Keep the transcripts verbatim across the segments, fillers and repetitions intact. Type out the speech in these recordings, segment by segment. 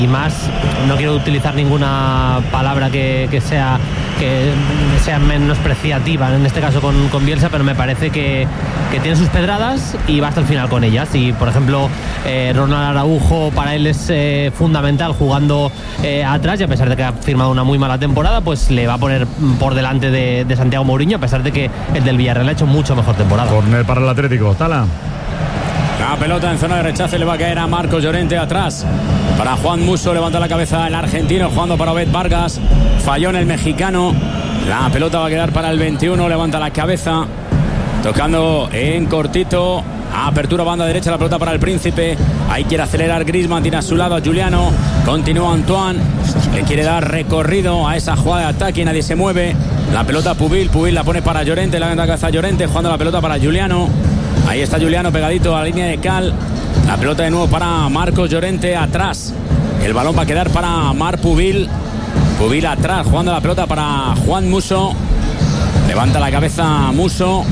y más, no quiero utilizar ninguna palabra que, que sea que sea menospreciativa en este caso con, con Bielsa, pero me parece que, que tiene sus pedradas y va hasta el final con ellas. Y por ejemplo eh, Ronald Araujo para él es eh, fundamental jugando eh, atrás, y a pesar de que ha firmado una muy mala temporada, pues le va a poner por delante de, de Santiago Mourinho, a pesar de que el del Villarreal ha hecho mucho mejor temporada. Córner para el Atlético. Tala. La pelota en zona de rechace le va a caer a Marcos Llorente atrás. Para Juan Musso, levanta la cabeza el argentino, jugando para Obed Vargas. Falló en el mexicano. La pelota va a quedar para el veintiuno, levanta la cabeza. Tocando en cortito. Apertura banda derecha, la pelota para el Príncipe. Ahí quiere acelerar Griezmann, tiene a su lado a Juliano. Continúa Antoine. Le quiere dar recorrido a esa jugada de ataque y nadie se mueve. La pelota Pubil, Pubil la pone para Llorente, la levanta la cabeza a Llorente, jugando la pelota para Juliano. Ahí está Juliano pegadito a la línea de cal. La pelota de nuevo para Marcos Llorente atrás. El balón va a quedar para Mar Pubil. Pubil atrás, jugando la pelota para Juan Musso. Levanta la cabeza Musso.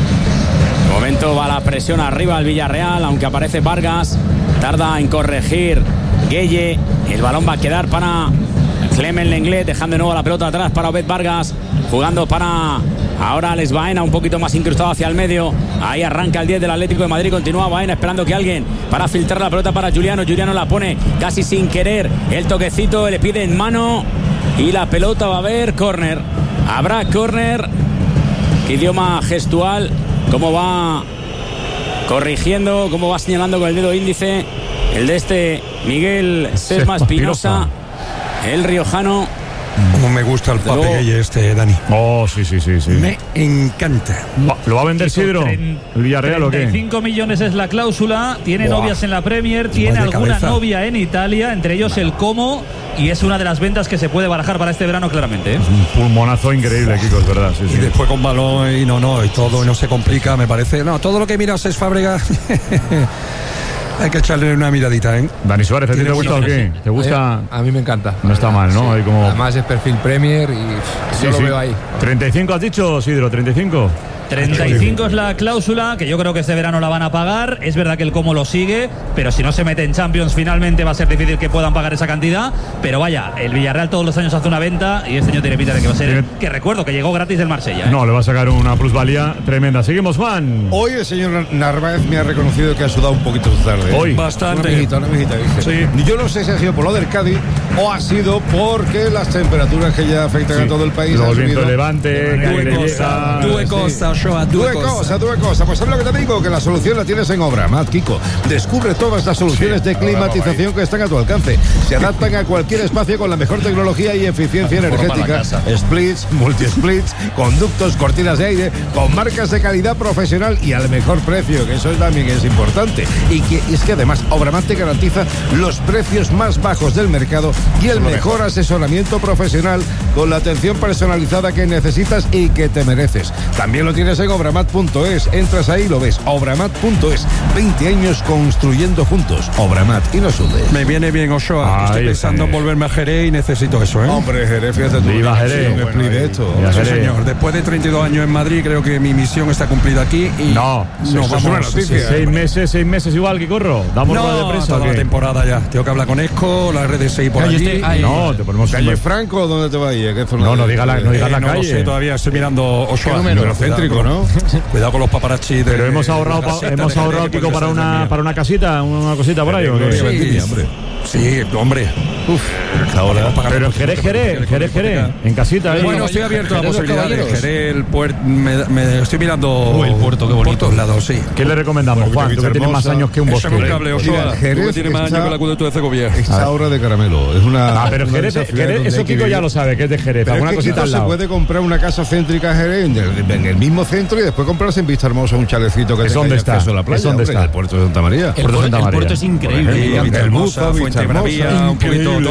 De momento va la presión arriba al Villarreal, aunque aparece Vargas. Tarda en corregir Gueye. El balón va a quedar para Clement Lenglet, dejando de nuevo la pelota atrás para Obed Vargas. Jugando para ahora Alex Baena, un poquito más incrustado hacia el medio. Ahí arranca el diez del Atlético de Madrid. Continúa Baena esperando que alguien para filtrar la pelota para Juliano. Juliano la pone casi sin querer. El toquecito le pide en mano. Y la pelota va a haber córner. Habrá córner. Qué idioma gestual. Cómo va corrigiendo, cómo va señalando con el dedo índice. El de este Miguel Sesma Espinosa, el riojano. Como me gusta el Pape Gueye este, Dani. Oh, sí, sí, sí, sí. Me encanta. ¿Lo va a vender Sidro? ¿El Villarreal o qué? treinta y cinco millones es la cláusula. Tiene Buah. novias en la Premier, tiene alguna cabeza. novia en Italia, entre ellos el Como, y es una de las ventas que se puede barajar para este verano claramente, ¿eh? Es un pulmonazo increíble, Kiko, es verdad. Sí, sí. Y después con balón y no, no, y todo, y no se complica, me parece. No, todo lo que miras es Fábregas. Hay que echarle una miradita, ¿eh? Dani Suárez, ¿a ti te gusta o qué? ¿Te gusta? A mí me encanta. No está mal, ¿no? Sí. Hay como... Además es perfil Premier y sí, yo lo sí. veo ahí. ¿treinta y cinco has dicho, Sidro? ¿treinta y cinco? treinta y cinco es la cláusula, que yo creo que este verano la van a pagar. Es verdad que el Como lo sigue, pero si no se mete en Champions finalmente va a ser difícil que puedan pagar esa cantidad. Pero vaya, el Villarreal todos los años hace una venta y este año tiene pinta de que va a ser el, que recuerdo que llegó gratis del Marsella, ¿eh? No, le va a sacar una plusvalía tremenda. Seguimos, Juan. Hoy el señor Narváez me ha reconocido que ha sudado un poquito tarde, ¿eh? Hoy. Bastante. Una mijita, una mijita, dice. Sí. Yo no sé si ha sido por lo del Cádiz o ha sido porque las temperaturas que ya afectan Sí. a todo el país. Luego han el viento subido. de levante, que Due le cosa, llega- due cosa, Ochoa, due Due cosa. cosa, due cosa. Pues ¿sabes lo que te digo? Que la solución la tienes en Obramat, Kiko. Descubre todas las soluciones Sí, de climatización que están a tu alcance. Se adaptan a cualquier espacio con la mejor tecnología y eficiencia energética. Splits, multi-splits, conductos, cortinas de aire, con marcas de calidad profesional y al mejor precio, que eso también es importante. Y que es que además Obramat te garantiza los precios más bajos del mercado y el mejor asesoramiento profesional con la atención personalizada que necesitas y que te mereces. También lo tienes en obramat punto es. Entras ahí y lo ves. obramat punto es. veinte años construyendo juntos. Obramat, y no sudes. Me viene bien, Ochoa. Ahí Estoy está. pensando en volverme a Jerez y necesito eso, ¿eh? Hombre, Jerez, fíjate tú. Viva Jerez. Un split de esto. Viva Sí, Jerez. señor. Después de treinta y dos años en Madrid, creo que mi misión está cumplida aquí. Y No, nos eso es vamos. una noticia. sí, sí. Seis meses, seis meses igual que corro. Damos rueda de No, prensa. toda ¿o la qué? temporada ya. Tengo que hablar con Esco, las redes seis por Calle allí. este- ay, No, te ponemos ¿Calle un... Franco o dónde te va a ir? ¿Qué zona No, de- no diga la, no diga Eh, la no calle. lo sé todavía, estoy mirando Ochoa. Número céntrico, ¿no? Cuidado con los paparazzi. de- Pero hemos ahorrado, de pa- caseta hemos de ahorrado Jerez, que Kiko, puede para ser una, mía. para una casita, una cosita por ahí. ¿o qué? Gloria Sí. Vendimia, hombre. Sí, hombre. Uf, ahora Pero en Jerez, Jerez, Jerez, Jerez, en casita. ¿eh? Bueno, estoy abierto a Jerez, los posibilidades. Caballeros. Jerez, el puerto, me, me estoy mirando. Oh, el puerto, qué bonito. Por todos lados, sí. ¿Qué le recomendamos, Bueno, Juan? Tú que Vista tienes más hermosa. años que un Échame un bosque. cable, Mira, Ochoa. Jerez Tú que tienes más está- años que el acueducto de Segovia. Esta obra de caramelo. Es una. Ah, pero una Jerez, de esas ciudades Jerez donde eso hay que Kiko ya vivir. lo sabe, que es de Jerez. Pero Alguna es que cosita Kiko al se lado. puede comprar una casa céntrica en Jerez, en el, en el mismo centro, y después comprarse en Vista Hermosa un chalecito que ¿Es tenga dónde está? acceso a la playa. ¿Es dónde hombre, está? en el puerto de Santa María. El, Puerto puerto, Santa el María. puerto es increíble. Por ejemplo, Vista Vista Hermosa, Hermosa, Fuente Vista Bravía, Hermosa. un poquito Increíble. todo el Una en cada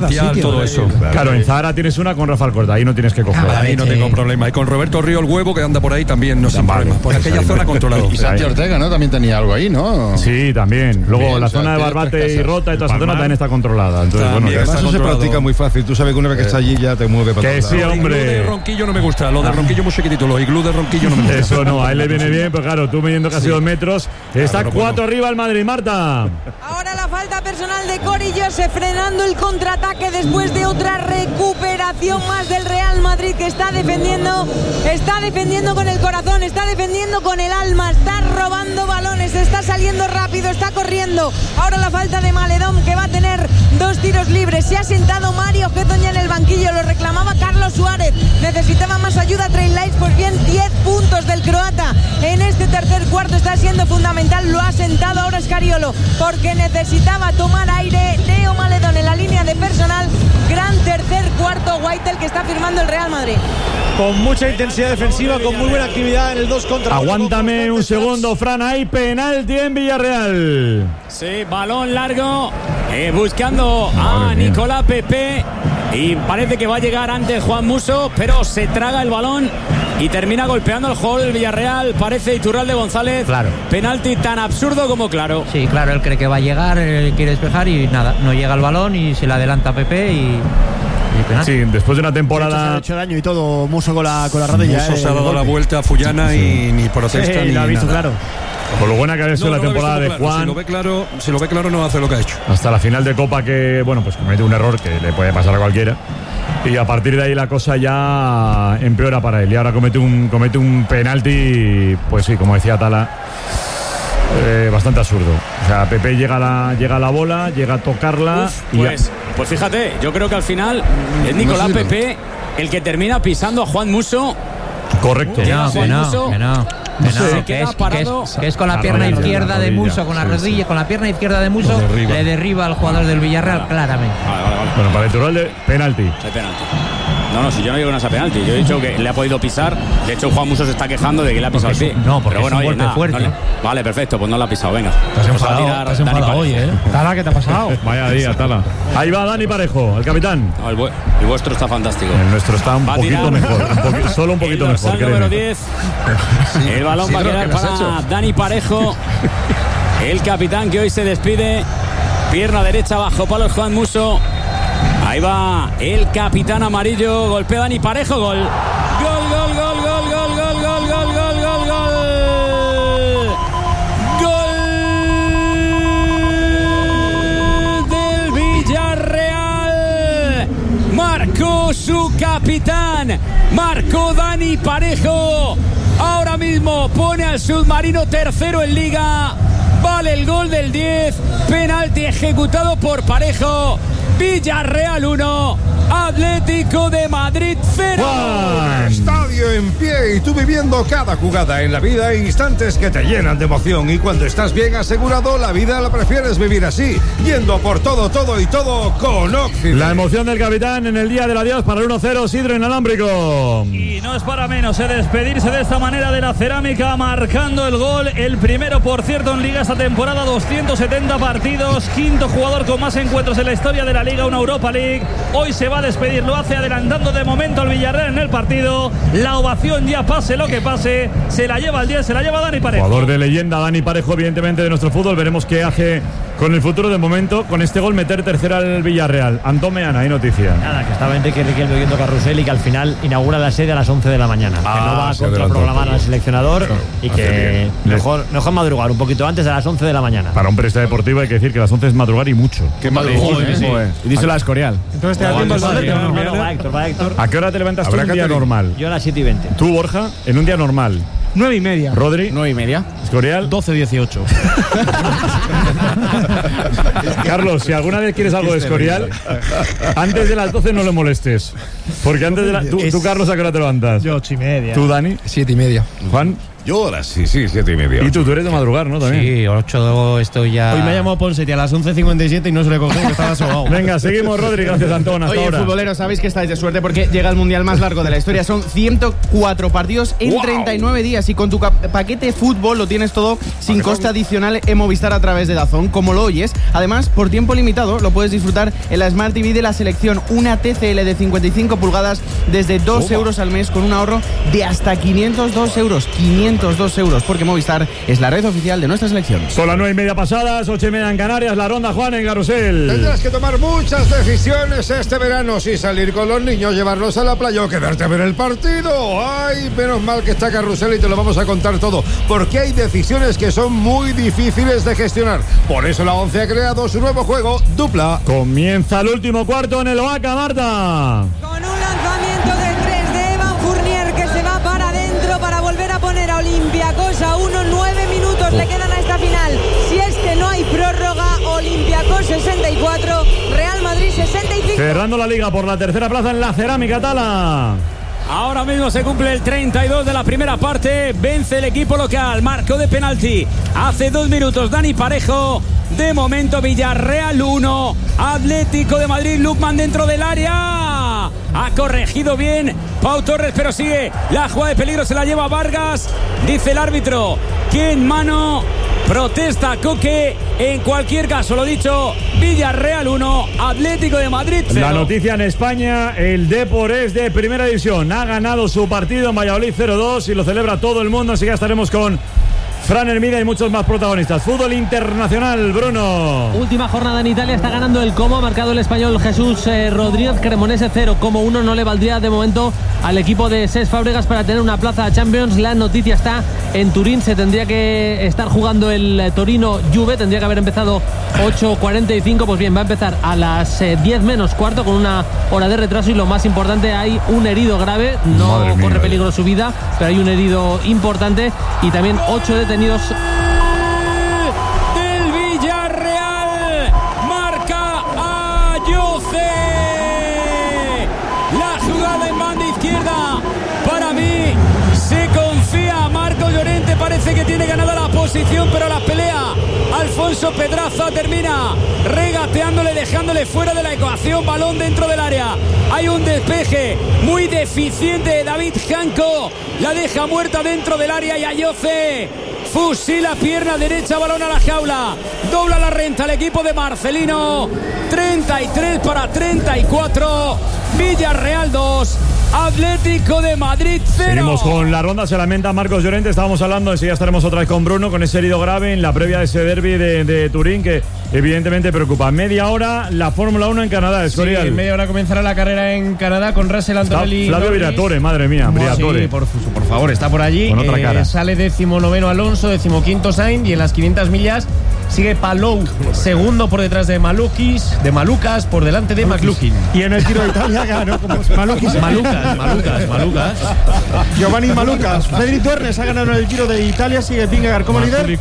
diferencial, sitio, todo ¿eh? eso. Claro, en Zahara tienes una con Rafael Corta, ahí no tienes que coger. Ah, ahí no tengo problema. Y con Roberto Río el Huevo, que anda por ahí también, no sin Vale. problema. Por aquella zona controlado. Y Santi Ortega, ¿no? También tenía algo ahí, ¿no? Sí, también. Luego Bien, la o sea, zona de tiene Barbate tres y casas. Rota y toda esa Palmar. zona también está controlada. Entonces, También. bueno, ya Además, está. eso se controlado. practica muy fácil. Tú sabes que una vez que está allí ya te mueve para Que todos sí, lados. Lo de hombre. Ronquillo no me gusta. Lo de Ronquillo muy chiquitito. Los iglú de Ronquillo no me gusta. Eso no, a él le viene bien, pero claro, tú midiendo casi dos metros. Está pero cuatro bueno. arriba el Madrid, Marta. Ahora la falta personal de Cory Joseph frenando el contraataque después de otra recuperación más del Real Madrid, que está defendiendo, está defendiendo con el corazón, está defendiendo con el alma, está robando balones, está saliendo rápido, está corriendo. Ahora la falta de Maledón, que va a tener dos tiros libres. Se ha sentado Mario Getoña en el banquillo, lo reclamaba Carlos Suárez, necesitaba más ayuda Trey Lyles. Pues bien, diez puntos del croata en este tercer cuarto está siendo fundamental. Lo ha sentado ahora Scariolo porque necesitaba tomar aire. Leo Maledón en la línea de personal. Gran tercer cuarto Whitel que está firmando el Real Madrid. Con mucha intensidad defensiva, con muy buena actividad en el dos contra uno. Aguántame un segundo, Fran. Hay penalti en Villarreal. Sí, balón largo, eh, buscando Madre a mía. Nicolás Pepe. Y parece que va a llegar antes Juan Musso, pero se traga el balón y termina golpeando al jugador del Villarreal. Parece Iturralde González. Claro. Penalti tan absurdo como claro. Sí, claro, él cree que va a llegar, él quiere despejar y nada, no llega el balón y se le adelanta a Pepe y, y penalti. Sí, después de una Se ha temporada. hecho daño y todo, Muso con la, con la rodilla. Musso eh, se ha de dado la golpe. vuelta a Fullana y ni protesta Sí, ni lo ha visto nada. claro. Por lo buena que había sido No, la no lo ha temporada de visto claro. Juan. Si lo ve claro, si lo ve claro no hace lo que ha hecho. Hasta la final de Copa, que bueno, pues comete un error que le puede pasar a cualquiera. Y a partir de ahí la cosa ya empeora para él. Y ahora comete un, comete un penalti, pues sí, como decía Tala, eh, bastante absurdo. O sea, Pepe llega a la, llega a la bola, llega a tocarla. Uf, y pues, pues fíjate, yo creo que al final es Nicolás No sé si lo- Pepe el que termina pisando a Juan Musso. ya- correcto. Que no, Juan que no, Musso. que no. Que, Se no, queda que, es, que, parado. es, que es con la La pierna rodilla, izquierda la de rodilla, Muso, con la sí, rodilla, con la pierna izquierda de Muso, Lo derriba. le derriba al jugador del Villarreal claramente. Vale, vale, vale. Bueno, para Iturralde, penalti. Hay penalti. No, no, si yo no digo que no sea penalti. Yo he dicho que le ha podido pisar. De hecho, Juan Musso se está quejando de que le ha pisado el Porque pie. es un- no, porque Pero es un oye, golpe nada, fuerte. no le- vale, perfecto, pues no le ha pisado. Venga. Estás Pues va a enfadado, tirar estás Dani enfadado hoy, Parejo. ¿eh? Tala, ¿qué te ha pasado? Vaya día, Tala. Ahí va Dani Parejo, el capitán. No, el, vu- el vuestro está fantástico. El nuestro está un Va a poquito tirar. mejor. un poqui- solo un poquito el mejor, dorsal número créeme. diez. El balón Sí, va a creo quedar que lo has para hecho. Dani Parejo. El capitán que hoy se despide. Pierna derecha bajo palos Juan Musso. Ahí va el capitán amarillo. Golpea Dani Parejo. Gol. Gol, gol, gol, gol, gol, gol, gol, gol, gol, gol, gol. Gol del Villarreal. Marcó su capitán. Marcó Dani Parejo. Ahora mismo pone al submarino tercero en liga. Vale el gol del diez. Penalti ejecutado por Parejo. Villarreal uno. Atlético de Madrid cero. Estadio en pie y tú viviendo cada jugada en la vida, instantes que te llenan de emoción. Y cuando estás bien asegurado, la vida la prefieres vivir así, yendo por todo, todo y todo con Occident. La emoción del capitán en el día del adiós para el uno cero, Sidro inalámbrico. Y no es para menos, eh, despedirse de esta manera de la Cerámica, marcando el gol, el primero por cierto en Liga esta temporada, doscientos setenta partidos, quinto jugador con más encuentros en la historia de la Liga, una Europa League. Hoy se va a despedir, lo hace adelantando de momento al Villarreal en el partido. La ovación ya pase lo que pase, se la lleva al diez, se la lleva Dani Parejo. Jugador de leyenda, Dani Parejo, evidentemente de nuestro fútbol. Veremos qué hace con el futuro. De momento, con este gol, meter tercera al Villarreal. Antón Meana, hay noticia. Nada, que estaba Enrique Riquelme viendo Carrusel y que al final inaugura la sede a las once de la mañana. Ah, que no va a se adelantó contraprogramar un poco. al seleccionador y hace que bien. mejor, mejor madrugar un poquito antes de las once de la mañana. Para un periodista deportivo hay que decir que las once es madrugar y mucho. Qué madrugón, ¿eh? Joder. Y díselo a Escorial. Entonces te da tiempo al No, Madrid, no, ¿no? no, no, va Héctor, va Héctor. ¿A qué hora te levantas tú Habrá un día catering. normal? Yo a las siete y veinte. Tú, Borja, en un día normal. Nueve y media. Rodri, nueve y media. Escorial. doce dieciocho. Carlos, si alguna vez quieres algo de Escorial, antes de las doce no le molestes. Porque antes de la. Tú, tú, Carlos, ¿a qué hora te levantas? Yo ocho y media. ¿Tú, Dani? Siete y media. ¿Juan? Yo ahora sí, sí, siete y media. Y tú, tú eres de madrugar, ¿no? También. Sí, ocho estoy ya. Hoy me ha llamado Ponseti a las once cincuenta y siete y no se le cogió que estaba sobao. Venga, seguimos, Rodri. Gracias, Antón. Hasta Oye, ahora. futboleros, sabéis que estáis de suerte porque llega el mundial más largo de la historia. Son ciento cuatro partidos en wow. treinta y nueve días. Y con tu paquete fútbol lo tienes todo sin coste adicional en Movistar a través de DAZN, como lo oyes. Además, por tiempo limitado, lo puedes disfrutar en la Smart T V de la selección. Una T C L de cincuenta y cinco pulgadas desde dos euros al mes con un ahorro de hasta quinientos dos euros. quinientos dos euros, porque Movistar es la red oficial de nuestra selección. Son las nueve y media pasadas, ocho y media en Canarias. La ronda, Juan, en Carrusel. Tendrás que tomar muchas decisiones este verano. Si salir con los niños, llevarlos a la playa o quedarte a ver el partido. Ay, menos mal que está Carrusel y te lo vamos a contar todo. Porque hay decisiones que son muy difíciles de gestionar. Por eso la ONCE ha creado su nuevo juego, Dupla. Comienza el último cuarto en el Oaca, Marta. Con un lanzamiento de tres de Evan Fournier que se va para adentro para volver a poner a Olympiacos a uno. Nueve minutos oh. le quedan a esta final. Si es que no hay prórroga, Olympiacos sesenta y cuatro, Real Madrid sesenta y cinco. Cerrando la liga por la tercera plaza en la cerámica, Tala. Ahora mismo se cumple el treinta y dos de la primera parte. Vence el equipo local. Marcó de penalti hace dos minutos Dani Parejo. De momento Villarreal uno, Atlético de Madrid. Lukman dentro del área. Ha corregido bien Pau Torres, pero sigue la jugada de peligro. Se la lleva Vargas. Dice el árbitro que en mano. Protesta Coque. En cualquier caso, lo dicho, Villarreal uno, Atlético de Madrid cero. La noticia en España, el Depor es de primera división. Ha ganado su partido en Valladolid cero dos y lo celebra todo el mundo. Así que ya estaremos con Fran Hermida y muchos más protagonistas. Fútbol internacional, Bruno. Última jornada en Italia, está ganando el Como. Ha marcado el español Jesús eh, Rodríguez. Cremonese cero, como uno no le valdría de momento al equipo de Cesc Fábregas para tener una plaza a Champions. La noticia está en Turín. Se tendría que estar jugando el Torino Juve. Tendría que haber empezado ocho cuarenta y cinco. Pues bien, va a empezar a las eh, diez menos cuarto con una hora de retraso. Y lo más importante, hay un herido grave. No Madre corre mía. peligro su vida, pero hay un herido importante. Y también ocho detenidos. Del Villarreal marca Ayoce. La jugada en banda izquierda para mí se confía. Marco Llorente parece que tiene ganada la posición, pero la pelea Alfonso Pedraza termina regateándole, dejándole fuera de la ecuación. Balón dentro del área. Hay un despeje muy deficiente de David Janko. La deja muerta dentro del área y Ayoce fusila pierna derecha, balón a la jaula. Dobla la renta el equipo de Marcelino. treinta y tres para treinta y cuatro. Villarreal dos, Atlético de Madrid cero. Seguimos con la ronda. Se lamenta Marcos Llorente. Estábamos hablando de si ya estaremos otra vez con Bruno, con ese herido grave en la previa de ese derbi de, de Turín, que evidentemente preocupa. Media hora la Fórmula uno en Canadá. Escorial. Sí, en media hora comenzará la carrera en Canadá con Russell Antonelli. Flavio Briatore, madre mía, Briatore. Sí, por, por favor, está por allí. Con otra cara. Eh, sale décimo noveno Alonso, décimo quinto Sainz, y en las quinientas millas sigue Palou, segundo por detrás de Malukis, de Malucas, por delante de McLukin. Y en el Giro de Italia ganó como Malukis. Malucas, Malucas, Malucas. Giovanni Malucas. Frederic Dornes ha ganado en el Giro de Italia, sigue Vingegaard como líder.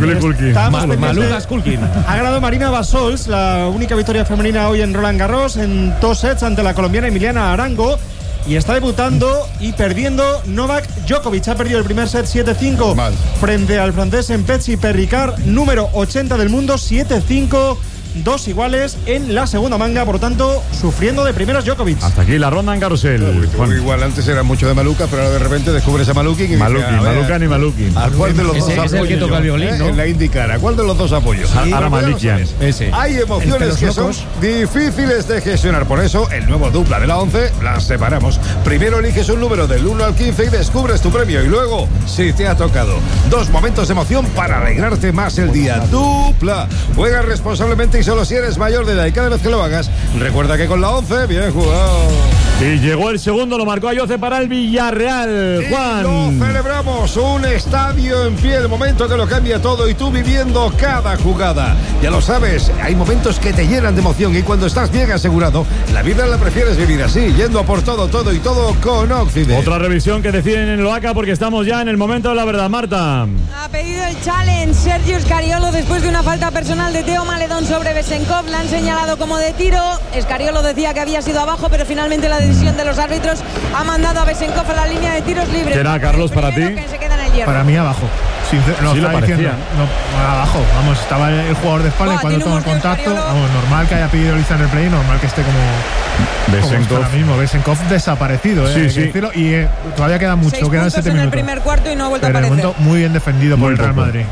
Malucas Kulkin. Ha ganado Marina Basols, la única victoria femenina hoy en Roland Garros, en dos sets ante la colombiana Emiliana Arango. Y está debutando y perdiendo Novak Djokovic. Ha perdido el primer set siete cinco frente al francés Mpetsi Perricard, número ochenta del mundo, siete cinco. Dos iguales en la segunda manga, por lo tanto, sufriendo de primeros Djokovic. Hasta aquí la ronda en Carrusel. Bueno, igual antes era mucho de Maluca, pero ahora de repente descubres a Malukin y Malukin, dice, Malucan y Malukin. ¿A cuál de los ese, dos es el que toca el violín, ¿no? En la IndyCar, ¿a cuál de los dos apoyos? Sí, ahora Malikian. Ese. Hay emociones que son difíciles de gestionar, por eso el nuevo Dupla de la ONCE las separamos. Primero eliges un número del uno al quince y descubres tu premio, y luego, si te ha tocado, dos momentos de emoción para alegrarte más el día. Dupla. Juega responsablemente y solo si eres mayor de edad, y cada vez que lo hagas, recuerda que con la ONCE, bien jugado. Y llegó el segundo, lo marcó Ayoce para el Villarreal. Juan. Y lo celebramos, un estadio en pie, el momento que lo cambia todo y tú viviendo cada jugada. Ya lo sabes, hay momentos que te llenan de emoción y cuando estás bien asegurado, la vida la prefieres vivir así, yendo a por todo, todo y todo con Occident. Otra revisión que deciden en Loaca porque estamos ya en el momento de la verdad, Marta. Ha pedido el challenge Sergio Scariolo después de una falta personal de Teo Maledón sobre Besenkov. La han señalado como de tiro. Scariolo decía que había sido abajo, pero finalmente la decisión de los árbitros ha mandado a Besenkov a la línea de tiros libres. ¿Qué era, Carlos, para ti? Que se queda en el izquierdo. Para mí abajo. Sincer- lo Sí, lo estaba diciendo. parecía. No, abajo, vamos, estaba el jugador de espalda Buah, y cuando tiene toma un el golpeo contacto, Scariolo. vamos, normal que haya pedido lista en el play, normal que esté como, como está Besenkov. ahora mismo. Besenkov desaparecido, eh, Sí, hay que sí. decirlo, y eh, todavía queda mucho, Seis quedan puntos siete en el minutos. primer cuarto y no ha vuelto Pero a de aparecer. momento muy bien defendido por Muy el Real poco. Madrid.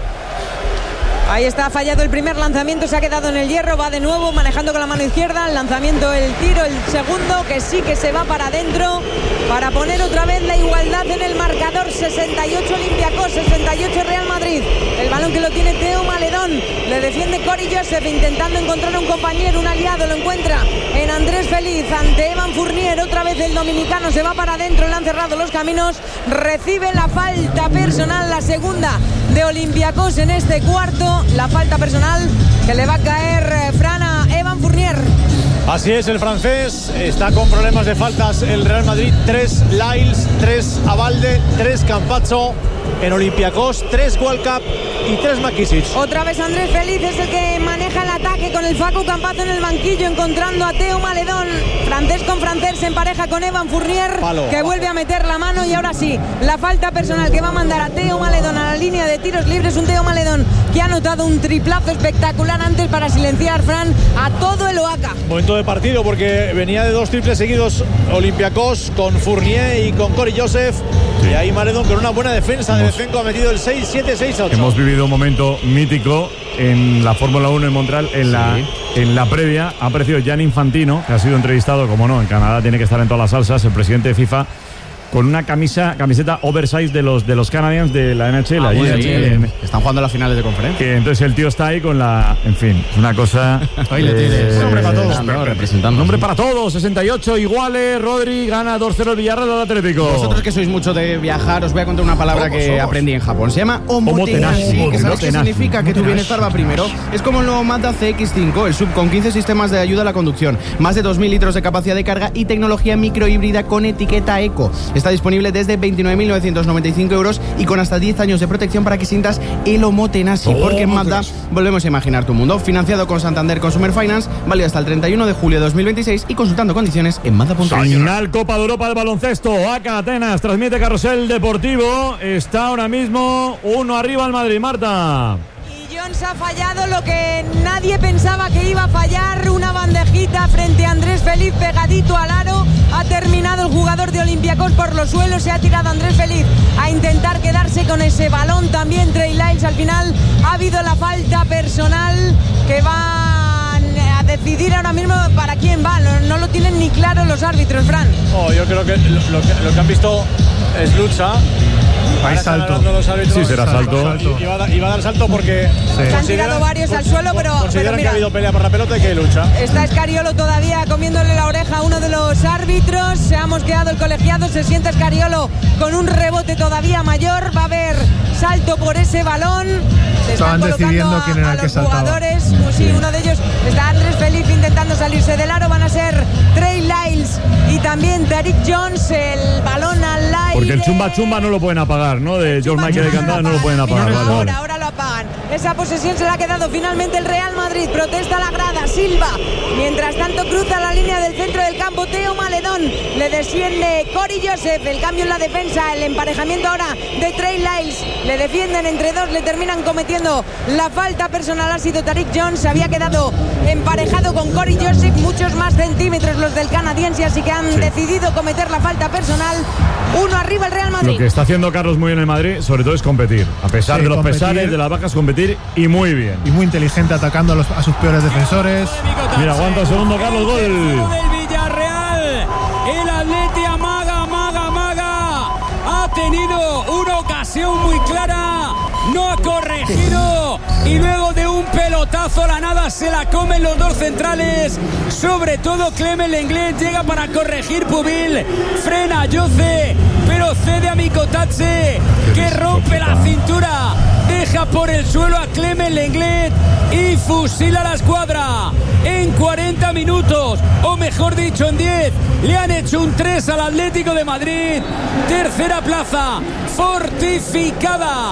Ahí está, ha fallado el primer lanzamiento, se ha quedado en el hierro, va de nuevo manejando con la mano izquierda, el lanzamiento, el tiro, el segundo, que sí que se va para adentro, para poner otra vez la igualdad en el marcador. Sesenta y ocho Olympiacos, sesenta y ocho Real Madrid. El balón que lo tiene Teo Maledón, le defiende Cory Joseph, intentando encontrar un compañero, un aliado, lo encuentra en Andrés Feliz, ante Evan Fournier, otra vez el dominicano, se va para adentro, le han cerrado los caminos, recibe la falta personal, la segunda de Olympiacos en este cuarto. La falta personal que le va a caer eh, Fran a Evan Fournier. Así es, el francés está con problemas de faltas. El Real Madrid, tres Lyles, tres Abalde, tres Campazzo. En Olympiacos, tres Walcap y tres McKissic. Otra vez Andrés Feliz es el que maneja el ataque con el Facu Campazzo en el banquillo, encontrando a Teo Maledón. Francés con francés se empareja con Evan Fournier, Palo. que vuelve a meter la mano. Y ahora sí, la falta personal que va a mandar a Teo Maledón a la línea de tiros libres. Un Teo Maledón que ha anotado un triplazo espectacular antes para silenciar, Fran, a todo el Oaca. Momento de partido porque venía de dos triples seguidos Olympiacos con Fournier y con Cory Joseph. Sí. Y ahí Maledón con una buena defensa de Bezenko ha metido el seis siete seis ocho. Hemos vivido un momento mítico en la Fórmula uno en Montreal, en, la, en la previa. Ha aparecido Gianni Infantino, que ha sido entrevistado, como no, en Canadá tiene que estar en todas las salsas, el presidente de FIFA, con una camisa, camiseta oversize de los, de los Canadiens de la N H L. Ah, allí muy en- bien. en- Están jugando las finales de conferencia. que entonces el tío está ahí con la... En fin, es una cosa... Ahí le tienes. Nombre para todos. Representando, representando. Nombre para todos. sesenta y ocho iguales. Rodri gana dos cero el Villarreal al Atlético. Vosotros que sois mucho de viajar, os voy a contar una palabra Somos, que somos. aprendí en Japón. Se llama Omotenashi. omotenashi, que sabes qué Omotenashi. significa que tu bienestar va primero. Es como el nuevo Mazda C X cinco, el sub con quince sistemas de ayuda a la conducción, más de dos mil litros de capacidad de carga y tecnología microhíbrida con etiqueta eco. Está disponible desde veintinueve mil novecientos noventa y cinco euros y con hasta diez años de protección para que sientas el omotenashi, porque en Mazda volvemos a imaginar tu mundo. Financiado con Santander Consumer Finance, válido hasta el treinta y uno de julio de dos mil veintiséis y consultando condiciones en mazda punto es. Final Copa de Europa de baloncesto. A C A Atenas transmite Carrusel Deportivo. Está ahora mismo uno arriba al Madrid. Marta. Jones ha fallado lo que nadie pensaba que iba a fallar, una bandejita frente a Andrés Feliz pegadito al aro. Ha terminado el jugador de Olympiacos por los suelos, se ha tirado Andrés Feliz a intentar quedarse con ese balón. También Trey Lyles. Al final ha habido la falta personal que va a decidir ahora mismo para quién va. No, no lo tienen ni claro los árbitros, Fran. Oh, yo creo que lo, lo que lo que han visto es lucha. Hay Ahora están salto. hablando los árbitros. Sí, será salto. Y, y va a, dar- y va a dar salto porque Se han tirado varios al suelo, pero, pero consideran que mira, ha habido pelea por la pelota y que hay lucha. está Scariolo todavía comiéndole la oreja a uno de los árbitros. Se ha mosqueado el colegiado, se siente Scariolo con un rebote todavía mayor. Va a haber salto por ese balón. Se están Estaban colocando decidiendo a, quién era a el que los saltaba. jugadores. Pues sí, uno de ellos está Andrés Feliz intentando salirse del aro. Van a ser Trey Lyles y también Tariq Jones. El balón al aire. Porque el chumba chumba no lo pueden apagar, ¿no? De George Michael de Candada no lo pueden apagar. Vale, Ahora, vale. ahora lo apagan. Esa posesión se la ha quedado finalmente el Real Madrid. Protesta la grada, Silva. Mientras tanto cruza la línea del centro del campo Teo Maledón. Le desciende Cory Joseph. El cambio en la defensa, el emparejamiento ahora de Trey Lyles. Le defienden entre dos, le terminan cometiendo la falta personal. Ha sido Tariq Jones. Se había quedado emparejado con Cory Joseph. Muchos más centímetros los del canadiense, así que han Sí. decidido cometer la falta personal. Uno arriba el Real Madrid. Lo que está haciendo Carlos muy bien en Madrid, sobre todo, es competir. A pesar Sí, de los competir. pesares, de las vacas, competir y muy bien. Y muy inteligente atacando a, los- a sus peores defensores. Mira, aguanta un segundo, Carlos, gol. Del Villarreal. El Atleti amaga, amaga, amaga. Ha tenido una ocasión muy clara. No ha corregido. Y luego de un pelotazo la nada se la comen los dos centrales. Sobre todo Clement Lenglet llega para corregir Pubil. Frena Jose, pero cede a Mikotatse, que rompe la cintura. Deja por el suelo a Clement Lenglet y fusila la escuadra. En cuarenta minutos, o mejor dicho en diez, le han hecho un tres al Atlético de Madrid. Tercera plaza fortificada.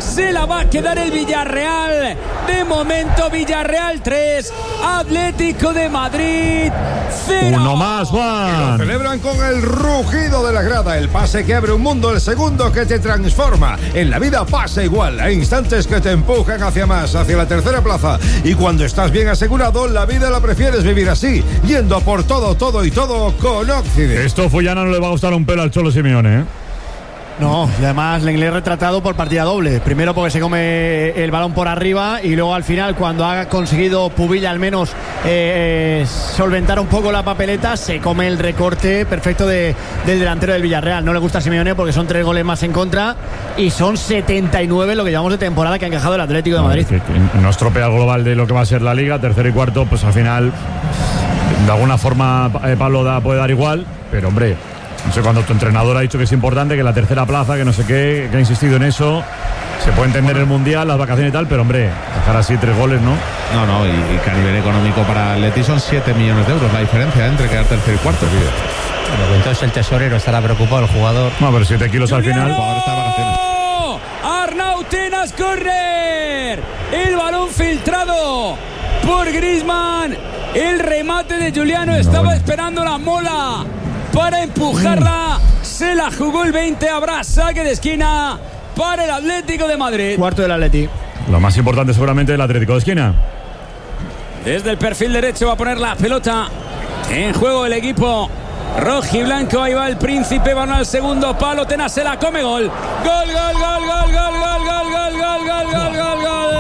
se la va a quedar el Villarreal. De momento Villarreal tres, Atlético de Madrid cero. Uno más, Juan. Lo celebran con el rugido de la grada, el pase que abre un mundo, el segundo que te transforma. En la vida pasa igual, hay instantes que te empujan hacia más, hacia la tercera plaza. Y cuando estás bien asegurado, la vida la prefieres vivir así, yendo por todo, todo y todo con Occident. Esto Fullana no le va a gustar un pelo al Cholo Simeone, ¿eh? No, y además le he retratado por partida doble. Primero porque se come el balón por arriba y luego al final, cuando ha conseguido Pubilla al menos eh, solventar un poco la papeleta, se come el recorte perfecto de, del delantero del Villarreal. No le gusta a Simeone porque son tres goles más en contra y son setenta y nueve lo que llevamos de temporada que ha encajado el Atlético de Madrid. Que, que no estropea el global de lo que va a ser la Liga, tercero y cuarto, pues al final de alguna forma eh, Pablo da, puede dar igual, pero hombre, no sé, cuando tu entrenador ha dicho que es importante, que la tercera plaza, que no sé qué, que ha insistido en eso, se puede entender el Mundial, las vacaciones y tal, pero hombre, dejar así tres goles, ¿no? No, no, y, y que a nivel económico para el Leti son siete millones de euros la diferencia entre quedar tercero y cuarto. Sí. Bueno, entonces el tesorero estará preocado, el jugador. No, pero siete kilos al final. El jugador está de vacaciones. Arnau Tenas, correr. El balón filtrado por Griezmann. El remate de Juliano, estaba bueno. esperando la mola para empujarla, se la jugó el veinte, habrá saque de esquina para el Atlético de Madrid. Cuarto del Atleti. Lo más importante seguramente el Atlético de esquina. Desde el perfil derecho va a poner la pelota en juego el equipo rojiblanco. Ahí va el Príncipe, van al segundo palo, Tenas se la come, gol. Gol, gol, gol, gol, gol, gol, gol, gol, gol, gol, gol, gol, gol.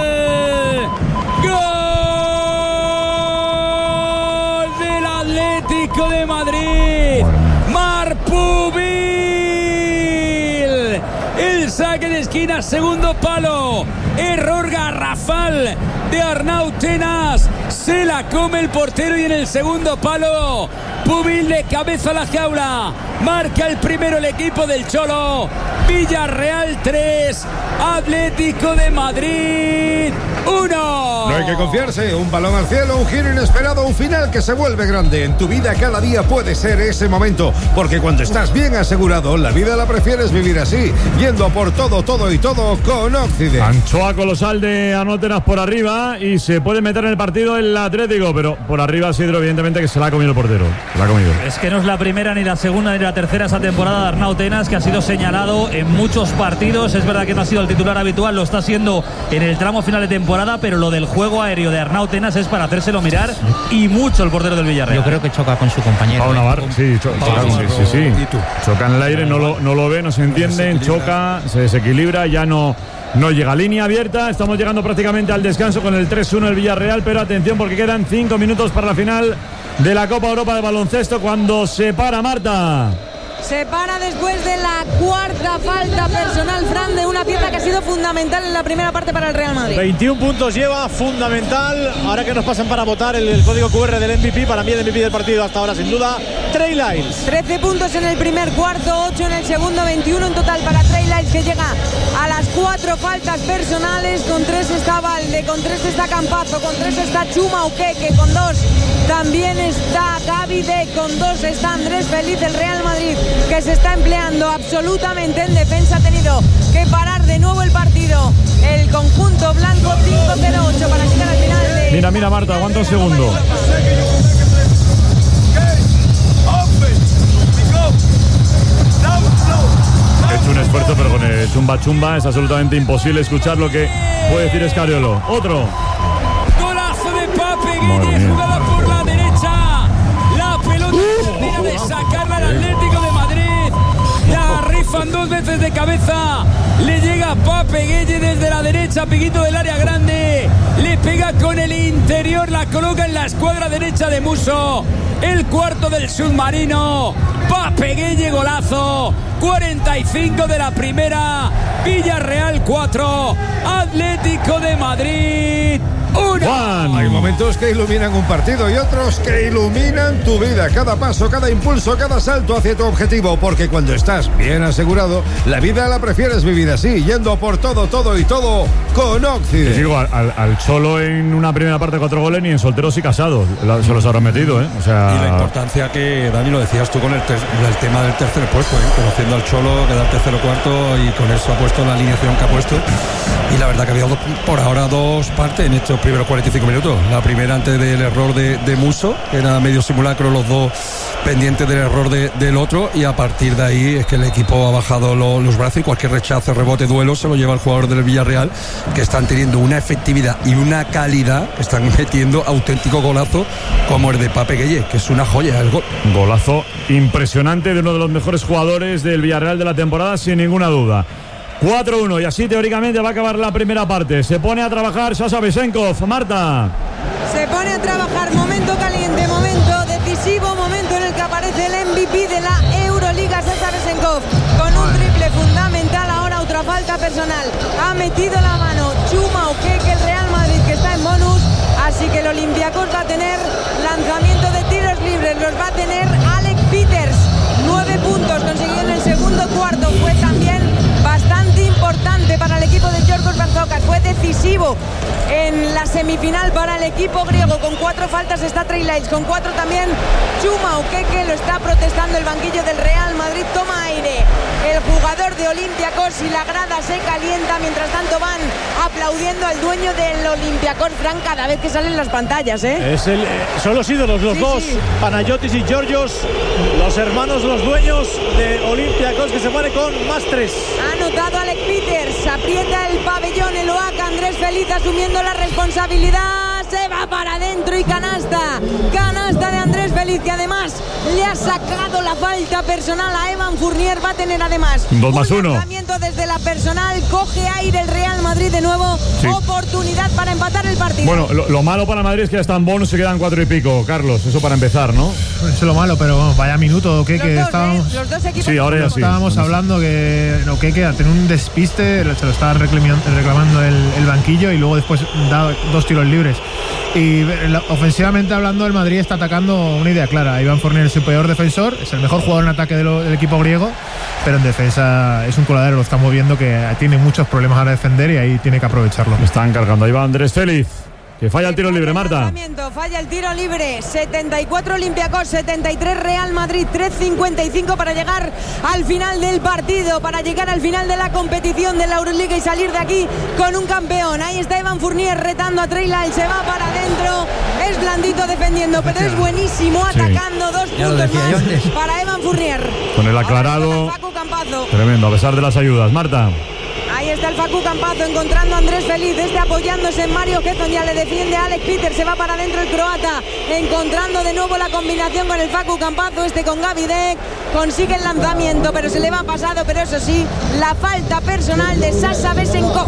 Atlético de Madrid, Marpubil, el saque de esquina, segundo palo, error garrafal de Arnau Tenas, se la come el portero y en el segundo palo Pubil de cabeza a la jaula, marca el primero el equipo del Cholo. Villarreal tres, Atlético de Madrid uno. No hay que confiarse, un balón al cielo, un giro inesperado, un final que se vuelve grande. En tu vida cada día puede ser ese momento, porque cuando estás bien asegurado, la vida la prefieres vivir así, yendo por todo, todo y todo con Occident. Anchoa colosal de Anótenas por arriba y se puede meter en el partido el Atlético, pero por arriba Sidro evidentemente que se la ha comido el portero. Se la ha comido. Es que no es la primera, ni la segunda, ni la tercera esa temporada de Arnau Tenas, que ha sido señalado en muchos partidos. Es verdad que no ha sido el titular habitual, lo está siendo en el tramo final de temporada, pero lo del juego aéreo de Arnau Tenas es para hacérselo mirar y mucho el portero del Villarreal. Yo creo que choca con su compañero. Pau Navarro, sí, cho Pau choca, Navarro, sí, sí, sí. ¿Y tú? Choca en el aire, no lo, no lo ve, no se entienden, choca, se desequilibra, ya no, no llega. Línea abierta, estamos llegando prácticamente al descanso con el tres uno el Villarreal, pero atención porque quedan cinco minutos para la final de la Copa Europa de baloncesto cuando se para Marta. Se para después de la cuarta falta personal, Fran, de una pieza que ha sido fundamental en la primera parte para el Real Madrid. veintiún puntos lleva, fundamental. Ahora que nos pasan para votar el, el código cu erre del M V P, para mí el M V P del partido hasta ahora, sin duda, Trey Lyles. trece puntos en el primer cuarto, ocho en el segundo, veintiuno en total para Trey Lyles, que llega a las cuatro faltas personales. Con tres está Valde, con tres está Campazzo, con tres está Chuma Uqueque, con dos también está Gavide, con dos está Andrés Feliz. El Real Madrid, que se está empleando absolutamente en defensa, ha tenido que parar de nuevo el partido. El conjunto blanco, cinco cero ocho para llegar al final de... Mira, mira Marta, aguanta un segundo. He hecho un esfuerzo, pero con el chumba chumba es absolutamente imposible escuchar lo que puede decir Escariolo. Otro. Golazo de Pape Gueye, jugada por la derecha. La pelota termina de sacarla al Atlético de Madrid. La rifan dos veces de cabeza. Le llega Pape Gueye desde la derecha, piquito del área grande. Le pega con el interior, la coloca en la escuadra derecha de Musso. El cuarto del submarino. Pape Gueye, golazo. cuarenta y cinco de la primera. Villarreal cuatro, Atlético de Madrid ¡Uno! Hay momentos que iluminan un partido y otros que iluminan tu vida. Cada paso, cada impulso, cada salto hacia tu objetivo. Porque cuando estás bien asegurado, la vida la prefieres vivir así, yendo por todo, todo y todo con Occident. Digo, al, al Cholo en una primera parte cuatro goles, ni en solteros y casados la, se los habrán metido, ¿eh? O sea... Y la importancia que, Dani, lo decías tú con el, ter, el tema del tercer puesto, ¿eh? Conociendo al Cholo, quedar tercero cuarto y con eso ha puesto la alineación que ha puesto. Y la verdad que había dos, por ahora dos partes en estos primeros cuarenta y cinco minutos. La primera antes del error de, de Musso, que era medio simulacro, los dos pendientes del error de, del otro, y a partir de ahí es que el equipo ha bajado lo, los brazos y cualquier rechazo, rebote, duelo se lo lleva el jugador del Villarreal, que están teniendo una efectividad y una calidad, están metiendo auténtico golazo como el de Pape Gueye, que es una joya el gol. Golazo impresionante de uno de los mejores jugadores del Villarreal de la temporada, sin ninguna duda. cuatro uno, y así teóricamente va a acabar la primera parte. Se pone a trabajar Sasha Besenkov. Marta. Se pone a trabajar, momento caliente, momento decisivo, momento en el que aparece el M V P de la Euroliga, Sasha Besenkov, con un triple fundamental. Ahora otra falta personal, ha metido la mano Chuma Okeke, el Real Madrid, que está en bonus, así que el Olympiacos va a tener lanzamiento de tiros libres, los va a tener Alec Peters. Nueve puntos consiguió en el segundo cuarto, fue también bastante importante para el equipo de Giorgos Barzokas, fue decisivo en la semifinal para el equipo griego. Con cuatro faltas está Trey Lyles, con cuatro también Chuma Okeke, lo está protestando el banquillo del Real Madrid. Toma aire el jugador de Olympiacos y la grada se calienta. Mientras tanto van aplaudiendo al dueño del Olympiacos, Fran, cada vez que salen las pantallas, ¿eh? Es el, eh, son los ídolos, los sí, dos, sí. Panayotis y Georgios, los hermanos, los dueños de Olympiacos, que se pone con más tres. Ha anotado Alec Peters, aprieta el pabellón el O A C, Andrés Feliz asumiendo la responsabilidad, se va para adentro y canasta, canasta de Andrés Feliz, que además le ha sacado la falta personal a Evan Fournier. Va a tener además dos más un uno. lanzamiento desde la personal, coge aire el Real Madrid de nuevo, sí. Oportunidad para empatar el partido. Bueno, lo, lo malo para Madrid es que ya están bonus, se quedan cuatro y pico, Carlos, eso para empezar, ¿no? Eso es lo malo, pero bueno, vaya minuto, ¿qué? Que dos, estábamos, ¿eh? Los dos equipos sí, ahora ya sí. Estábamos hablando que no, que, que al tener un despiste se lo estaba reclamando el, el banquillo y luego después da dos tiros libres. Y ofensivamente hablando, el Madrid está atacando una idea clara. Iván Fournier es su peor defensor, es el mejor jugador en ataque de lo, del equipo griego, pero en defensa es un coladero, lo estamos viendo que tiene muchos problemas a defender y ahí tiene que aprovecharlo. Están cargando, ahí va Andrés Feliz, que falla el tiro libre, Marta. Falla el tiro libre, setenta y cuatro Olympiacos, setenta y tres Real Madrid, tres cincuenta y cinco para llegar al final del partido, para llegar al final de la competición de la Euroliga y salir de aquí con un campeón. Ahí está Evan Fournier retando a Trey Lyles, se va para adentro, es blandito defendiendo, pero es buenísimo atacando. Sí. Dos puntos más para Evan Fournier. Con el aclarado, tremendo, a pesar de las ayudas. Marta. Ahí está el Facu Campazo encontrando a Andrés Feliz, este apoyándose en Mario Getton, ya le defiende a Alec Peters, se va para adentro el croata, encontrando de nuevo la combinación con el Facu Campazo, este con Gavidec, consigue el lanzamiento, pero se le va pasado, pero eso sí, la falta personal de Sasha Besenkov.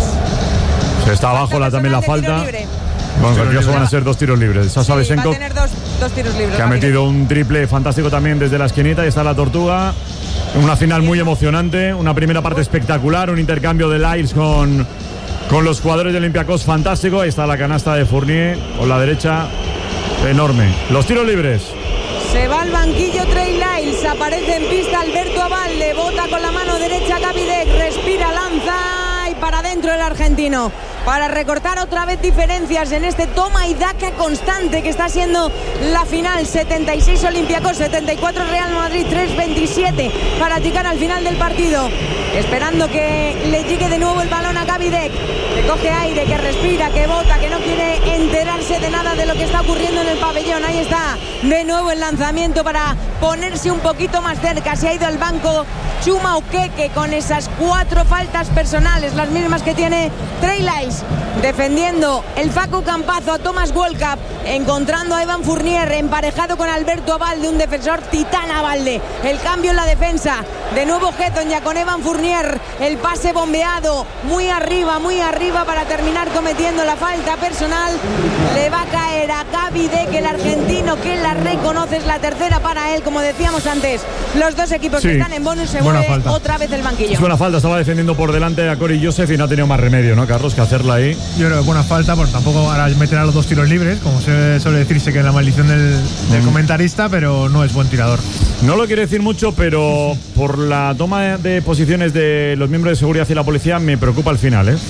Se está abajo la, también la falta. Bueno, en el caso van a ser dos tiros libres. Sasha sí, Besenkov, va a tener dos, dos tiros libres, que ha metido un triple fantástico también desde la esquinita, y está la Tortuga. Una final muy emocionante, una primera parte espectacular, un intercambio de Lyles con, con los jugadores de Olympiacos fantástico. Ahí está la canasta de Fournier con la derecha, enorme. Los tiros libres. Se va al banquillo Trey Lyles, aparece en pista Alberto Abalde, bota con la mano derecha Gavidec, respira, lanza y para adentro el argentino, para recortar otra vez diferencias en este toma y daca constante que está siendo la final. Setenta y seis Olympiacos, setenta y cuatro Real Madrid, tres veintisiete para llegar al final del partido, esperando que le llegue de nuevo el balón a Gavidec, que coge aire, que respira, que bota, que no quiere enterarse de nada de lo que está ocurriendo en el pabellón. Ahí está de nuevo el lanzamiento para ponerse un poquito más cerca, se ha ido al banco Chuma Okeke con esas cuatro faltas personales, las mismas que tiene Trey Lyles. Defendiendo el Facu Campazo a Thomas Walkup, encontrando a Evan Fournier emparejado con Alberto Abalde, un defensor titán Abalde. El cambio en la defensa, de nuevo Getton ya con Evan Fournier, el pase bombeado muy arriba, muy arriba para terminar cometiendo la falta personal. personal le va a caer a Gaby Deck, el argentino, que la reconoce, es la tercera para él. Como decíamos antes, los dos equipos Sí. que están en bonus, se Buena mueve falta. otra vez el banquillo. Es buena falta, estaba defendiendo por delante a Corey Joseph y no ha tenido más remedio, ¿no, Carlos? Que hacerla ahí. Yo creo que buena falta, pues tampoco ahora meterá los dos tiros libres, como se suele decirse que es la maldición del, del Mm. comentarista, pero no es buen tirador. No lo quiere decir mucho, pero por la toma de posiciones de los miembros de seguridad y la policía me preocupa el final, ¿eh?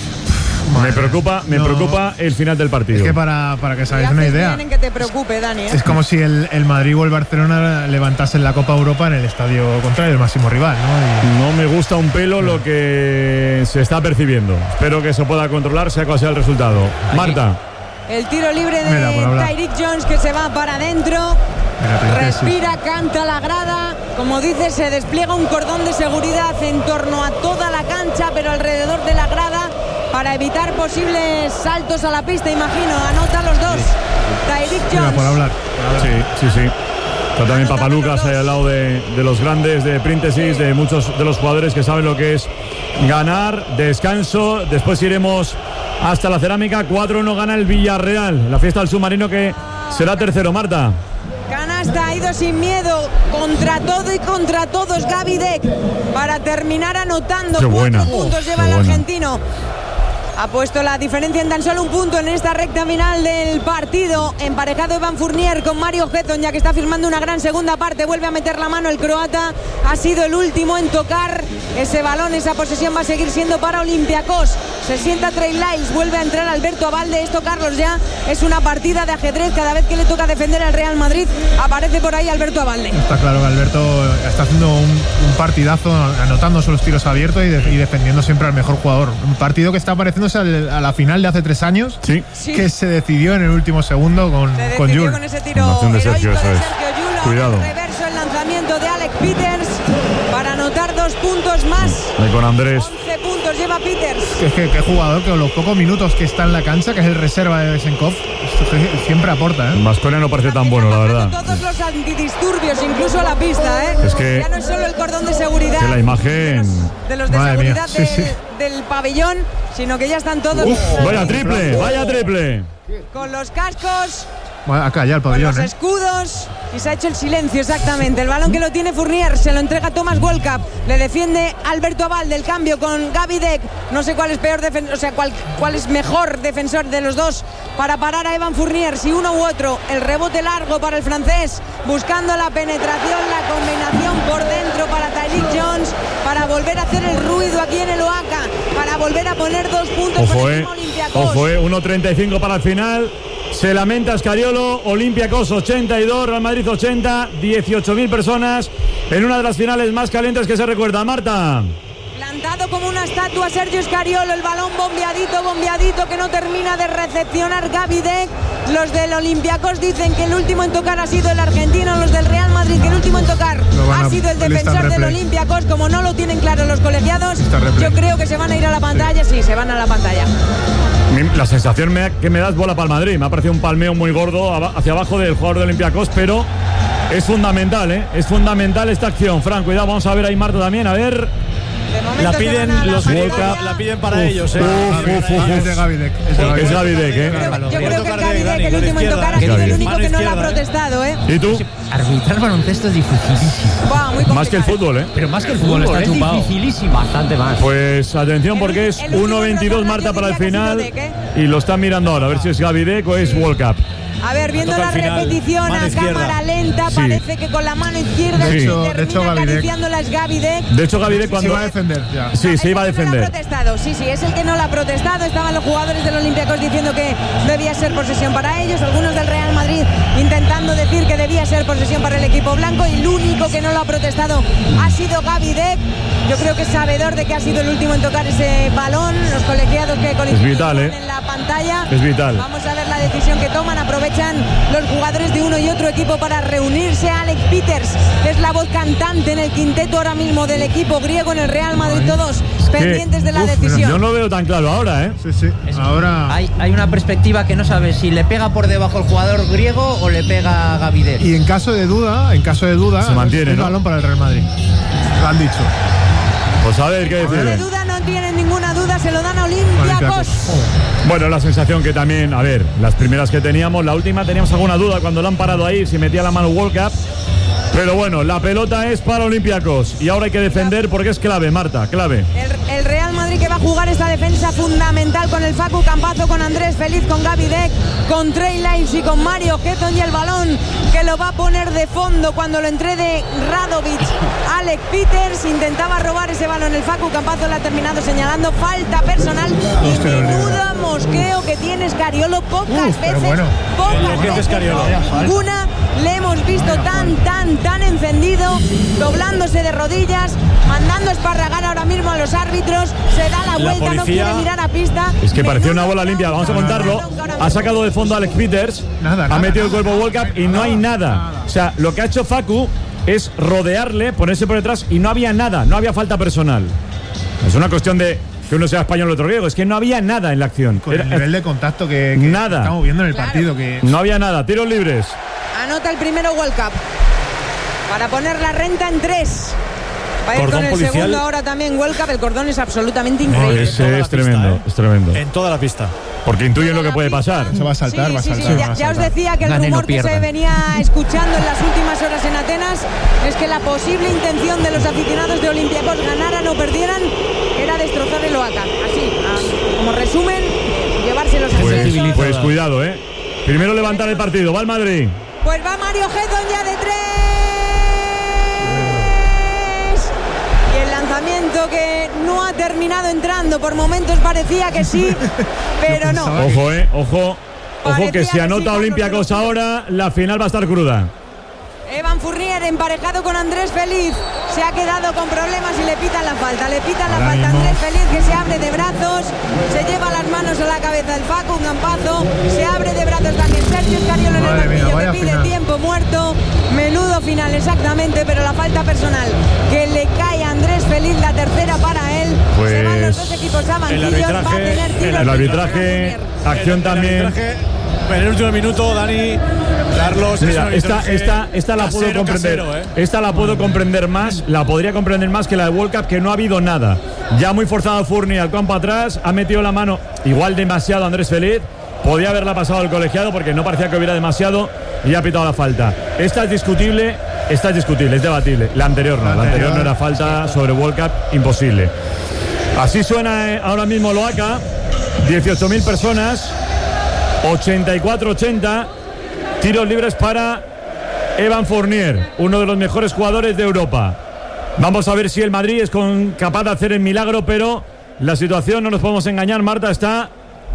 Me preocupa, me no. preocupa el final del partido. Es que para, para que os hagáis Y una haces idea, bien en que te preocupe, Dani, ¿eh? es como si el, el Madrid o el Barcelona levantasen la Copa Europa en el estadio contrario, el máximo rival, ¿no? No me gusta un pelo lo que se está percibiendo. Espero que se pueda controlar, sea cual sea el resultado. Marta. El tiro libre Me da por de hablar. Tyreek Jones, que se va para adentro. Respira, canta la grada. Como dice, se despliega un cordón de seguridad en torno a toda la cancha, pero alrededor de la grada, para evitar posibles saltos a la pista, imagino. Anota los dos. Tyreek Jones. por hablar. Sí, sí, sí. Está también Papalucas ahí al lado de, de los grandes de Príntesis, de muchos de los jugadores que saben lo que es ganar. Descanso, después iremos hasta la cerámica. cuatro uno gana el Villarreal. La fiesta del submarino que será tercero, Marta. Canasta, ha ido sin miedo, contra todo y contra todos Gaby Deck, para terminar anotando. Qué buena, Cuatro puntos lleva qué el buena. argentino. Ha puesto la diferencia en tan solo un punto en esta recta final del partido. Emparejado Evan Fournier con Mario Getson, ya que está firmando una gran segunda parte. Vuelve a meter la mano el croata. Ha sido el último en tocar ese balón. Esa posesión va a seguir siendo para Olympiacos. Se sienta Trey Lyles, vuelve a entrar Alberto Abalde. Esto, Carlos, ya es una partida de ajedrez. Cada vez que le toca defender al Real Madrid, aparece por ahí Alberto Abalde. Está claro que Alberto está haciendo un, un partidazo, anotándose los tiros abiertos y, de- y defendiendo siempre al mejor jugador. Un partido que está pareciéndose al- a la final de hace tres años, Sí. que se decidió en el último segundo con, Se con decidió Jul. con ese tiro Acción de Sergio, heroico de eso es. Sergio Llull. Cuidado. Reverso el lanzamiento de Alec Peters para anotar dos puntos más. Ahí con Andrés. once puntos lleva Peters. Que es que qué jugador que con los pocos minutos que está en la cancha, que es el reserva de Besenkov, esto que siempre aporta, ¿eh? Vasconia no parece tan bueno, la verdad. Todos los antidisturbios, incluso a la pista, ¿eh? Es que- ya no es solo el cordón de seguridad Que la imagen. de los de Madre mía, seguridad sí, de- sí. del pabellón, sino que ya están todos Uf, vaya triple, vaya triple. con los cascos, Bueno, acá ya el con pabellón, los ¿eh? escudos, y se ha hecho el silencio, exactamente. El balón que lo tiene Fournier se lo entrega Thomas Wolcap, le defiende Alberto Abalde. El cambio con Gaby Deck, no sé cuál es peor defen- o sea, cuál, cuál es mejor defensor de los dos para parar a Evan Fournier, si uno u otro. El rebote largo para el francés, buscando la penetración, la combinación por dentro para Tyreek Jones, para volver a hacer el ruido aquí en el Oaca, para volver a poner dos puntos Ojo, por eh. encima Olympiacos. Ojo, eh. uno treinta y cinco para el final. Se lamenta Escariolo. Olympiacos ochenta y dos, Real Madrid ochenta. dieciocho mil personas en una de las finales más calientes que se recuerda. Marta. Plantado como una estatua Sergio Escariolo, el balón bombeadito, bombeadito, que no termina de recepcionar Gaby Deck. Los del Olympiacos dicen que el último en tocar ha sido el argentino, los del Real Madrid que el último en tocar Lo van ha a- sido el lista en defensor del replay. Olympiacos. Como no lo tienen claro los colegiados, Lista en replay. yo creo que se van a ir a la pantalla, sí, se van a la pantalla. Mi- La sensación me- que me da es bola para el Madrid. Me ha parecido un palmeo muy gordo aba- hacia abajo del jugador de Olympiacos, pero es fundamental, ¿eh? Es fundamental esta acción. Fran, cuidado, vamos a ver ahí Marta también, a ver. La piden los World la piden para ellos, ¿eh? Uf, uf, uf, Es de Gaby Deck. Es de Gaby Es Deck. Gaby Deck, ¿eh? Yo creo que tocar Gaby de Deck, Dani, el con último en izquierda, tocar, ¿eh? ha sido el Gaby. único Mano que no lo ha izquierda, ¿eh? protestado, ¿eh? ¿Y tú? Arbitrar baloncesto es dificilísimo. Buah, muy Más que el complicado. fútbol, ¿eh? Pero más que el fútbol, está es chupado. dificilísimo. Bastante más. Pues atención porque es El último uno veintidós rotación, Marta yo para el diría que ha final sido Deck, y lo están mirando ahora, a ver si es Gaby Deck o es World Cup. A ver, viendo Toca la al final, repetición mano a izquierda. cámara lenta, Sí. parece que con la mano izquierda De se hecho- termina de hecho, Gaby Deck- acariciándola es Gaby Deck. De hecho, Gaby Deck Se cuando... iba a defender, ya. Sí, se iba a Es el que no lo defender. ha protestado, sí, sí, es el que no lo ha protestado. Estaban los jugadores del Olympiacos diciendo que debía ser posesión para ellos, algunos del Real Madrid intentando decir que debía ser posesión para el equipo blanco, y el único que no lo ha protestado ha sido Gaby Deck. Yo creo que es sabedor de que ha sido el último en tocar ese balón. Los colegiados que con Es vital, ¿eh? en la pantalla. Es vital. Vamos a ver la decisión que toman. Aprovechan los jugadores de uno y otro equipo para reunirse. Alex Peters, que es la voz cantante en el quinteto ahora mismo del equipo griego en el Real Madrid, todos pendientes de la Uf, decisión. Yo no lo veo tan claro ahora, ¿eh? Sí, sí. Ahora. Hay, hay una perspectiva que no sabes si le pega por debajo el jugador griego o le pega a Gaby Deck. Y en caso de duda, en caso de duda, Se mantiene, es ¿no? balón para el Real Madrid. Lo han dicho. Pues a ver qué De deciden. duda no tienen ninguna duda, se lo dan a Olympiacos. Bueno, la sensación que también, a ver, las primeras que teníamos, la última teníamos alguna duda cuando la han parado ahí, si metía la mano World Cup. Pero bueno, la pelota es para Olympiacos y ahora hay que defender porque es clave, Marta, clave. El, el Real Madrid que va a jugar esta defensa fundamental con el Facu Campazo, con Andrés Feliz, con Gaby Deck, con Trey Lyles y con Mario Getón, y el balón que lo va a poner de fondo cuando lo entregue Radovic. Alec Peters intentaba robar ese balón, el Facu Campazo lo ha terminado señalando, falta personal y menuda mosqueo que tiene Scariolo, pocas Uf, pero veces, bueno. pocas veces, ninguna le hemos visto tan, tan, tan encendido, doblándose de rodillas, mandando esparragar ahora mismo a los árbitros, se da la vuelta, policía, no quiere mirar a pista. Es que parecía una bola limpia, vamos a contarlo. Ha sacado de fondo a Alex Peters, Nada, ha nada, metido nada, el cuerpo World Cup y no hay nada. O sea, lo que ha hecho Facu es rodearle, ponerse por detrás y no había nada, no había falta personal. Es una cuestión de que uno sea español o otro griego, es que no había nada en la acción. Con Era- el nivel de contacto que, que Nada. estamos viendo en el partido. Que No había nada, tiros libres. Anota el primero World Cup para poner la renta en tres. Va a ir Cordón con el policial. segundo ahora también World Cup. El cordón es absolutamente No, increíble. es, es tremendo, es tremendo. En toda la pista. Porque intuyen lo que puede pasar. se va a saltar, Sí, va a sí, sí, saltar. ya, va a ya os saltar. decía que el Gane, no rumor que se pierda. venía escuchando en las últimas horas en Atenas es que la posible intención de los aficionados de Olympiacos, ganaran o perdieran, era destrozar el Oaca. Así, a- como resumen, llevárselos a Pues, sesos. pues cuidado, ¿eh? Primero levantar el partido, va el Madrid. Pues va Mario Gedon ya de tres. Y el lanzamiento que no ha terminado entrando. Por momentos parecía que sí, pero no. Ojo, eh, ojo. Ojo que Parecía si que anota sí, Carlos, Olympiacos pero- ahora, la final va a estar cruda. Evan Fournier emparejado con Andrés Feliz. Se ha quedado con problemas y le pitan la falta. Le pitan la Ahora falta a mismo. Andrés Feliz, que se abre de brazos. Se lleva las manos a la cabeza el Facu Campazo. Se abre de brazos también Sergio Scariolo en el Madre mía, banquillo, vaya que pide final. tiempo muerto. Menudo final, exactamente, pero la falta personal que le cae a Andrés Feliz, la tercera para él. Se van los Pues dos equipos a el banquillos. Va a arbitraje- tener tiros El libres arbitraje, para acción El también. arbitraje, en el último minuto, Dani, Carlos. es Mira, un esta, arbitraje esta, esta la puedo casero, comprender. casero, ¿eh? Esta la puedo comprender más, la podría comprender más que la de World Cup, que no ha habido nada. Ya muy forzado Fournier al campo atrás, ha metido la mano igual demasiado Andrés Feliz. Podía haberla pasado al colegiado porque no parecía que hubiera demasiado y ha pitado la falta. Esta es discutible, esta es discutible, es debatible. La anterior no, la anterior no era falta sobre World Cup, imposible. Así suena eh, ahora mismo Loaca, dieciocho mil personas, ochenta y cuatro ochenta, tiros libres para Evan Fournier, uno de los mejores jugadores de Europa. Vamos a ver si el Madrid es con- capaz de hacer el milagro, pero la situación, no nos podemos engañar, Marta, está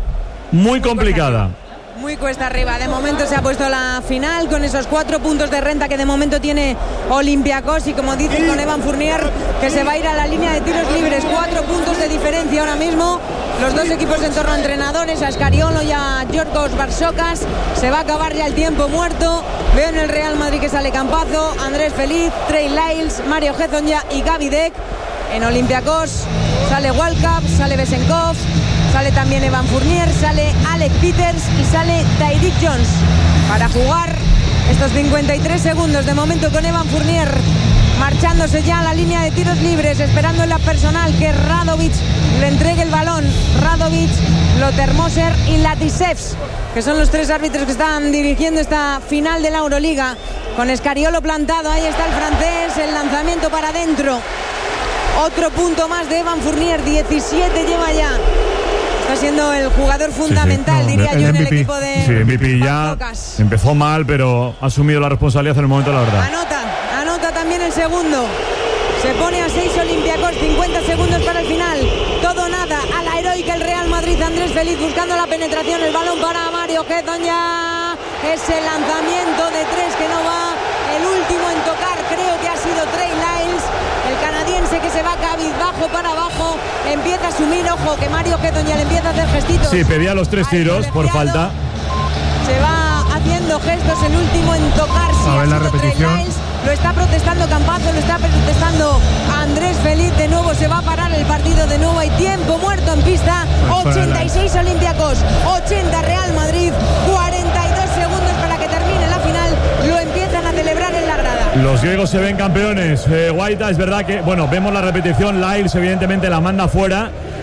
muy complicada. Muy cuesta arriba. De momento se ha puesto la final con esos cuatro puntos de renta que de momento tiene Olympiacos, y como dicen con Evan Fournier, que se va a ir a la línea de tiros libres. Cuatro puntos de diferencia ahora mismo. Los dos equipos en torno a entrenadores, a Scariolo y a Giorgos Barsocas. Se va a acabar ya el tiempo muerto. Veo en el Real Madrid que sale Campazo, Andrés Feliz, Trey Lyles, Mario Gezonja y Gaby Deck. En Olympiacos sale Walcap, sale Besenkov, sale también Evan Fournier, sale Alec Peters y sale Tyreek Jones para jugar estos cincuenta y tres segundos de momento con Evan Fournier marchándose ya a la línea de tiros libres, esperando en la personal que Radovic le entregue el balón. Radovic, Lotermoser y Latisevs, que son los tres árbitros que están dirigiendo esta final de la Euroliga. Con Scariolo plantado, ahí está el francés, el lanzamiento para adentro. Otro punto más de Evan Fournier, diecisiete lleva ya. Está siendo el jugador fundamental, Sí, sí. diría No, yo, en el M V P. equipo de Sí, M V P ya Barsocas. empezó mal, pero ha asumido la responsabilidad en el momento, la verdad. Anota, anota también el segundo. Se pone a seis Olympiacos, cincuenta segundos para el final. Todo o nada, a la heroica el Real Madrid. Andrés Feliz buscando la penetración, el balón para Mario Gezonja. Ese lanzamiento de tres que no va. El último en tocar creo que ha sido Trey Lyles. El canadiense que se va cabizbajo para abajo. Empieza a asumir, ojo, que Mario Gezonja le empieza a hacer gestitos. Sí, pedía los tres tiros por falta. Se va haciendo gestos, el último en tocar. Sí, A ver ha la sido Trey repetición. Lyles. Lo está protestando Campazo, lo está protestando Andrés Feliz. De nuevo se va a parar el partido, de nuevo hay tiempo muerto en pista. ochenta y seis Olympiacos, ochenta Real Madrid, cuarenta y dos segundos para que termine la final. Lo empiezan a celebrar en la grada. Los griegos se ven campeones. Eh, Guaita, es verdad que, bueno, vemos la repetición. Lyles, evidentemente, la manda fuera.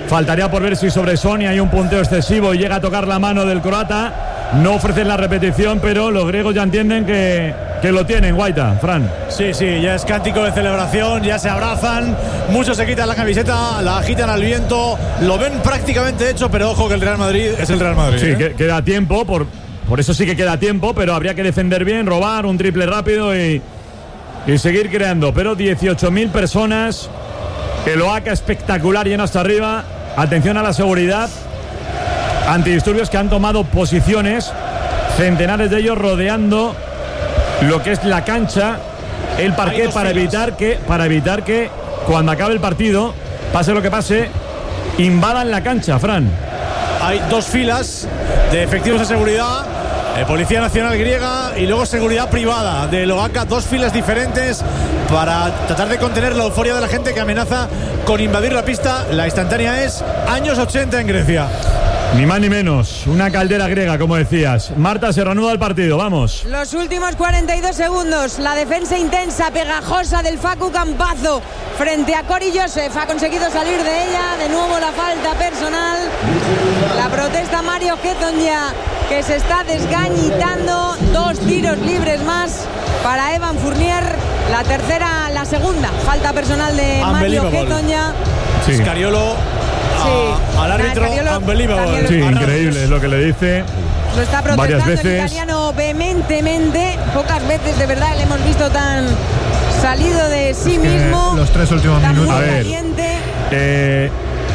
Faltaría por ver si sobre Sonia hay un punteo excesivo y llega a tocar la mano del croata. No ofrecen la repetición, pero los griegos ya entienden que, que lo tienen, Guaita, Fran. Sí, sí, ya es cántico de celebración, ya se abrazan, muchos se quitan la camiseta, la agitan al viento, lo ven prácticamente hecho, pero ojo que el Real Madrid es el Real Madrid. Sí, ¿eh? que, queda tiempo, por, por eso sí que queda tiempo, pero habría que defender bien, robar un triple rápido y, y seguir creando. Pero dieciocho mil personas, el Oaca espectacular, lleno hasta arriba. Atención a la seguridad. Antidisturbios que han tomado posiciones, centenares de ellos rodeando lo que es la cancha, el parquet, para evitar que para evitar que cuando acabe el partido, pase lo que pase, invadan la cancha, Fran. Hay dos filas de efectivos de seguridad, eh, Policía Nacional griega y luego seguridad privada del Oaca, dos filas diferentes para tratar de contener la euforia de la gente que amenaza con invadir la pista. La instantánea es años ochenta en Grecia. Ni más ni menos, una caldera griega, como decías. Marta, se reanuda el partido, vamos. Los últimos cuarenta y dos segundos, la defensa intensa, pegajosa del Facu Campazzo frente a Cory Joseph. Ha conseguido salir de ella, de nuevo la falta personal. La protesta Mario Hezonja, que se está desgañitando. Dos tiros libres más para Evan Fournier. La tercera, la segunda falta personal de Mario Hezonja. Sí. Scariolo Sí. al árbitro, Scariolo, unbelievable. Sí, increíble es lo que le dice. Lo está varias protestando el veces. italiano vehementemente. Pocas veces de verdad le hemos visto tan salido de sí mismo. Los tres últimos tan minutos. muy A ver. caliente. Eh,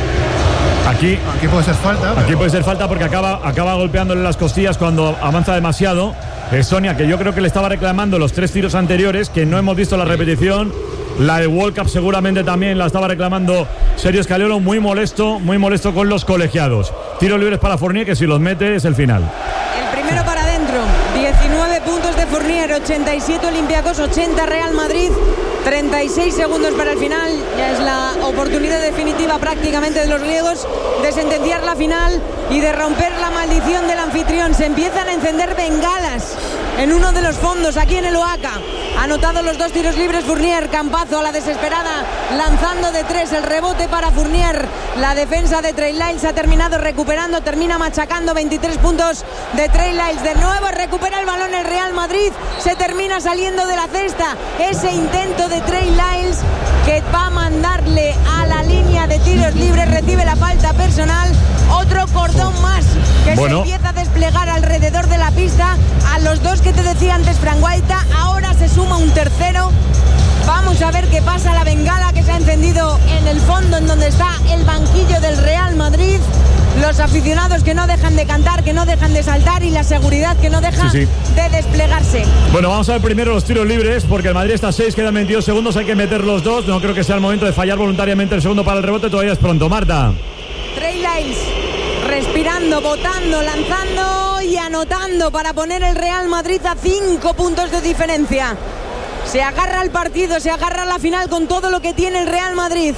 aquí, Aquí puede ser falta. aquí pero- puede ser falta porque acaba, acaba golpeándole las costillas cuando avanza demasiado. Eh, Sonia, que yo creo que le estaba reclamando los tres tiros anteriores, que no hemos visto la repetición. La de World Cup seguramente también la estaba reclamando Sergio Scariolo, muy molesto, muy molesto con los colegiados. Tiros libres para Fournier, que si los mete es el final. El primero para adentro. diecinueve puntos de Fournier, ochenta y siete Olympiacos, ochenta Real Madrid. treinta y seis segundos para el final. Ya es la oportunidad definitiva prácticamente de los griegos de sentenciar la final y de romper la maldición del anfitrión. Se empiezan a encender bengalas en uno de los fondos aquí en el Oaca. Ha anotado los dos tiros libres Fournier. Campazzo a la desesperada lanzando de tres. El rebote para Fournier. La defensa de Trey Lyles ha terminado recuperando. Termina machacando. veintitrés puntos de Trey Lyles. De nuevo recupera el balón el Real Madrid. Se termina saliendo de la cesta. Ese intento de Trey Lyles que va a mandarle a la línea de tiros libres. Recibe la falta personal. Otro cordón más que Bueno. se empieza a desplegar alrededor de la pista. A los dos que te decía antes Fran Guaita, ahora se suma un tercero. Vamos a ver qué pasa. La bengala que se ha encendido en el fondo, en donde está el banquillo del Real Madrid. Los aficionados que no dejan de cantar, que no dejan de saltar, y la seguridad que no deja Sí, sí. de desplegarse. Bueno, vamos a ver primero los tiros libres, porque el Madrid está a seis, quedan veintidós segundos, hay que meter los dos. No creo que sea el momento de fallar voluntariamente el segundo para el rebote, todavía es pronto. Marta. Trey Lyles respirando, botando, lanzando y anotando para poner el Real Madrid a cinco puntos de diferencia. Se agarra al partido, se agarra a la final con todo lo que tiene el Real Madrid.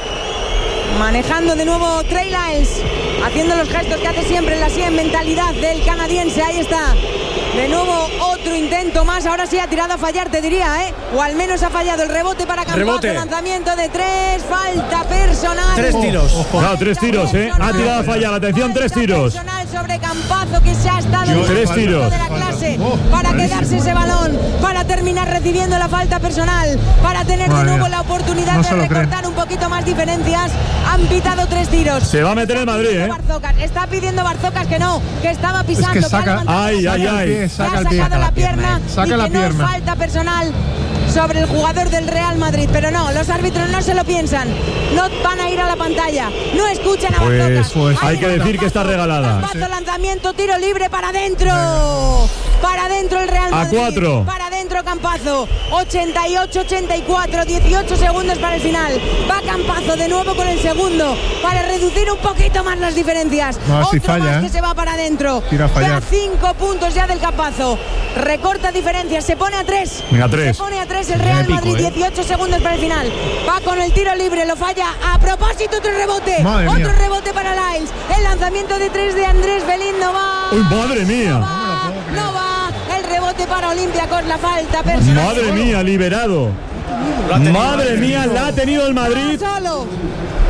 Manejando de nuevo Trey Lyles, haciendo los gestos que hace siempre, la sien mentalidad del canadiense. Ahí está. De nuevo otro intento más. Ahora sí ha tirado a fallar, te diría, ¿eh? O al menos ha fallado el rebote para Campazzo. Rebote. Lanzamiento de tres, falta personal. Tres tiros. No, tres tiros, ¿eh? Ha tirado a fallar, atención, tres tiros. Personal sobre Campazzo, que se ha estado en el Tres centro tiros. de la clase para quedarse ese balón, para terminar recibiendo la falta personal, para tener de Madre nuevo mía. la oportunidad No de se lo recortar un poquito más diferencias. Han pitado tres tiros. Se va a meter el Madrid, ¿eh? Barzocas. Está pidiendo Barzocas que no, que estaba pisando. que que ha saca- levantado Ay, la ay, pierna, ay. que Saca ha el pie. sacado la pierna, Saca y la que no pierna. es falta personal sobre el jugador del Real Madrid. Pero no, los árbitros no se lo piensan. No van a ir a la pantalla. No escuchan a Pues, Barzocas. pues, Ahí hay que va decir que está Campazzo. regalada. Campazzo, lanzamiento, tiro libre para adentro. Para adentro el Real A Madrid. cuatro. Para adentro Campazzo. ochenta y ocho ochenta y cuatro. dieciocho segundos para el final. Va Campazzo de nuevo con el segundo para reducir un poquito más las diferencias. No, a ver si Otro falla, más ¿eh? que se va para adentro. Tira a fallar. Da cinco puntos ya del Campazzo. Recorta diferencias. Se pone a tres. Venga, tres. Se pone a tres el Real épico, Madrid. ¿eh? dieciocho segundos para el final. Va con el tiro libre. Lo falla. A propósito, otro rebote. Madre otro mía. rebote para Lyles. El lanzamiento de tres de Andrés Belín no va. ¡Uy, madre mía! No va. No va. El rebote para Olympiacos. La falta personal. Madre mía, liberado. Madre mía, la ha tenido el Madrid. Solo.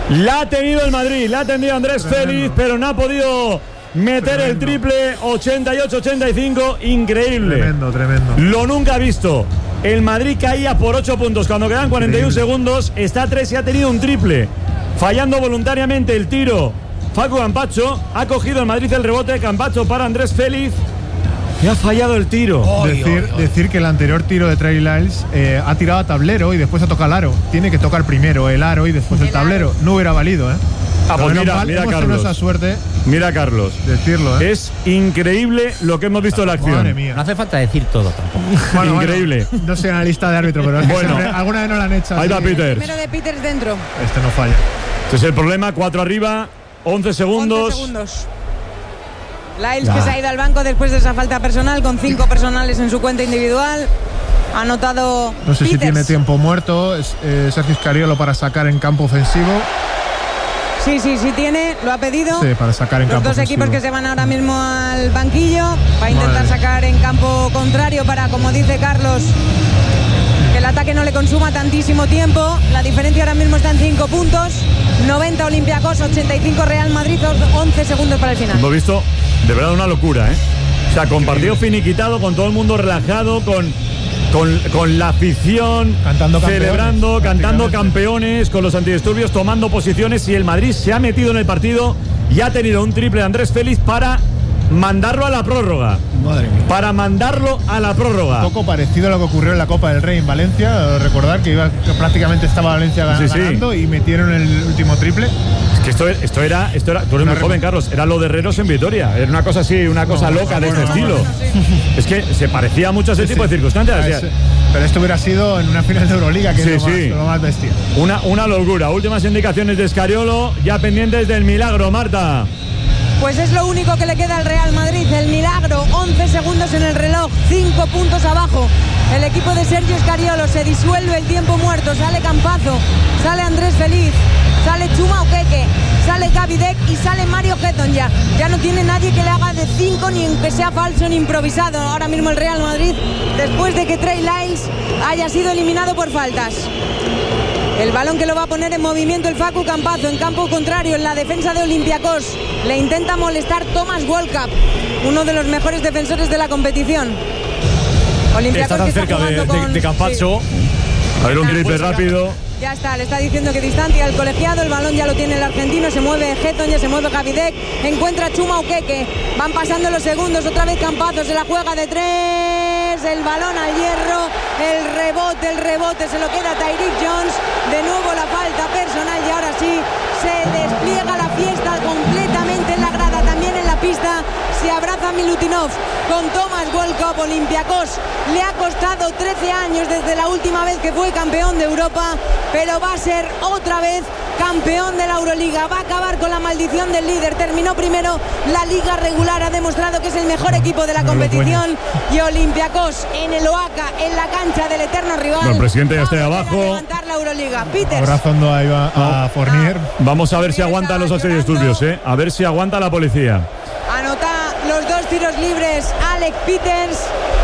La ha tenido el Madrid, la ha tenido Andrés Tremendo. Félix, pero no ha podido meter tremendo. El triple. Ochenta y ocho ochenta y cinco, increíble. Tremendo, tremendo. Lo nunca visto. El Madrid caía por ocho puntos cuando quedan cuarenta y uno increíble. Segundos. Está a tres y ha tenido un triple. Fallando voluntariamente el tiro Facu Campazzo. Ha cogido el Madrid el rebote. Campazzo para Andrés Félix. Y ha fallado el tiro. Oh, decir, oh, oh. decir que el anterior tiro de Trey Lyles eh, ha tirado a tablero y después ha tocado el aro. Tiene que tocar primero el aro y después el, el tablero. Aro. No hubiera valido, ¿eh? Ah, pues mira, mal, mira Carlos. Esa suerte mira Carlos. Decirlo, ¿eh? Es increíble lo que hemos visto en la acción. Madre mía. No hace falta decir todo tampoco. Bueno, increíble. Bueno, no soy analista de árbitro, pero bueno, siempre, alguna vez no la han hecho. Ahí va Peters. Primero de Peters dentro. Este no falla. Este es el problema. Cuatro arriba. Once segundos. once segundos. Lyles ah. que se ha ido al banco después de esa falta personal con cinco personales en su cuenta individual. Ha anotado No sé Peters. Si tiene tiempo muerto es, eh, Sergio Scariolo para sacar en campo ofensivo. Sí, sí, sí tiene, lo ha pedido. Sí, para sacar en Los campo dos ofensivo. Equipos que se van ahora mismo al banquillo. Va a intentar Madre. Sacar en campo contrario para, como dice Carlos, que el ataque no le consuma tantísimo tiempo. La diferencia ahora mismo está en cinco puntos. noventa Olympiacos, ochenta y cinco Real Madrid, once segundos para el final. Hemos visto, de verdad, una locura, ¿eh? O sea, con partido finiquitado, con todo el mundo relajado, con... Con, con la afición cantando celebrando, cantando campeones, con los antidisturbios, tomando posiciones, y el Madrid se ha metido en el partido y ha tenido un triple de Andrés Félix para mandarlo a la prórroga. Madre mía. Para mandarlo a la prórroga. Un poco parecido a lo que ocurrió en la Copa del Rey en Valencia. Recordar que, iba, que prácticamente estaba Valencia ganando, sí, sí. y metieron el último triple. Es que esto, esto, era, esto era. Tú eres muy joven, Carlos. Era lo de Herreros en Vitoria. Era una cosa así, una cosa no, loca no, de este no, estilo. No, sí. Es que se parecía mucho a ese sí, tipo sí. de circunstancias. Es, pero esto hubiera sido en una final de Euroliga, que sí, es lo, sí. más, lo más bestia. Una, una locura. Últimas indicaciones de Scariolo, ya pendientes del milagro, Marta. Pues es lo único que le queda al Real Madrid, el milagro. once segundos en el reloj, cinco puntos abajo. El equipo de Sergio Scariolo, se disuelve el tiempo muerto. Sale Campazzo, sale Andrés Félix, sale Chuma Okeke, sale Gaby Deck y sale Mario Heton ya. Ya no tiene nadie que le haga de cinco, ni que sea falso ni improvisado. Ahora mismo el Real Madrid, después de que Trey Lyles haya sido eliminado por faltas. El balón que lo va a poner en movimiento el Facu Campazzo en campo contrario, en la defensa de Olympiacos. Le intenta molestar Thomas Walkup, uno de los mejores defensores de la competición. Olympiacos está tan que cerca está de, con... de, de Campazzo. Sí. A ver, un triple rápido. Ya está, le está diciendo que distancia al colegiado. El balón ya lo tiene el argentino. Se mueve Heton, ya se mueve Gaby Deck. Encuentra Chuma Okeke. Van pasando los segundos. Otra vez Campazzo se la juega de tres. El balón al hierro. El rebote, el rebote. Se lo queda Tyreek Jones. De nuevo la falta personal. Y ahora sí se despliega la fiesta completamente en la grada. También en la pista se abraza Milutinov con Thomas Walkup. Olympiacos le ha costado trece años desde la última vez que fue campeón de Europa, pero va a ser otra vez campeón de la Euroliga. Va a acabar con la maldición del líder. Terminó primero la liga regular, ha demostrado que es el mejor equipo de la competición, y Olympiacos en el Oaca, en la cancha del eterno rival, el presidente ya está ahí abajo. Levantar la Euroliga. Peters. Abrazando ahí va a Fournier. Vamos a ver si aguantan los antidisturbios, ¿eh? A ver si aguanta la policía. Anota los dos tiros libres Alec Peters.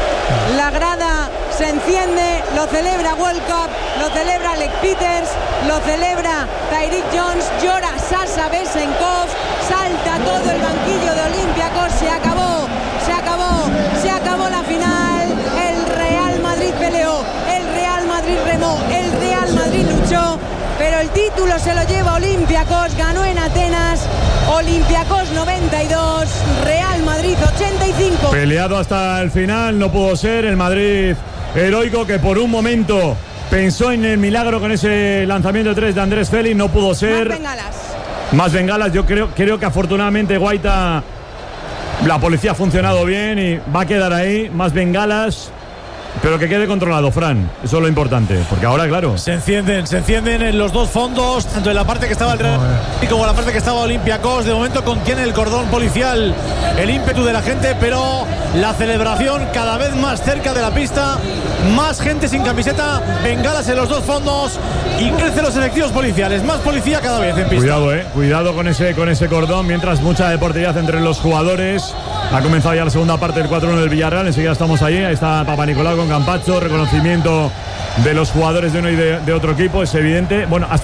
La grada se enciende, lo celebra Walkup, lo celebra Alec Peters, lo celebra Tyreek Jones, llora Sasha Besenkov, salta todo el banquillo de Olympiacos. Se acabó, se acabó, se acabó la final. El Real Madrid peleó, el Real Madrid remó, el Real Madrid luchó, pero el título se lo lleva Olympiacos. Ganó en Atenas. Olympiacos noventa y dos, Real Madrid ochenta y cinco. Peleado hasta el final, no pudo ser. El Madrid heroico, que por un momento pensó en el milagro con ese lanzamiento de tres de Andrés Félix, no pudo ser. Más bengalas. Más bengalas. Yo creo, creo que afortunadamente Guaita, la policía ha funcionado bien y va a quedar ahí. Más bengalas, pero que quede controlado, Fran. Eso es lo importante, porque ahora, claro, se encienden, se encienden en los dos fondos, tanto en la parte que estaba el Real Madrid como en la parte que estaba Olympiacos. De momento contiene el cordón policial el ímpetu de la gente, pero la celebración cada vez más cerca de la pista. Más gente sin camiseta, bengalas en los dos fondos, y crecen los efectivos policiales. Más policía cada vez en pista. Cuidado, eh, cuidado con ese, con ese cordón, mientras mucha deportividad entre los jugadores. Ha comenzado ya la segunda parte del cuatro uno del Villarreal. Enseguida estamos allí. Ahí está Papanicolau con Campazzo. Reconocimiento de los jugadores de uno y de, de otro equipo. Es evidente. Bueno, hasta,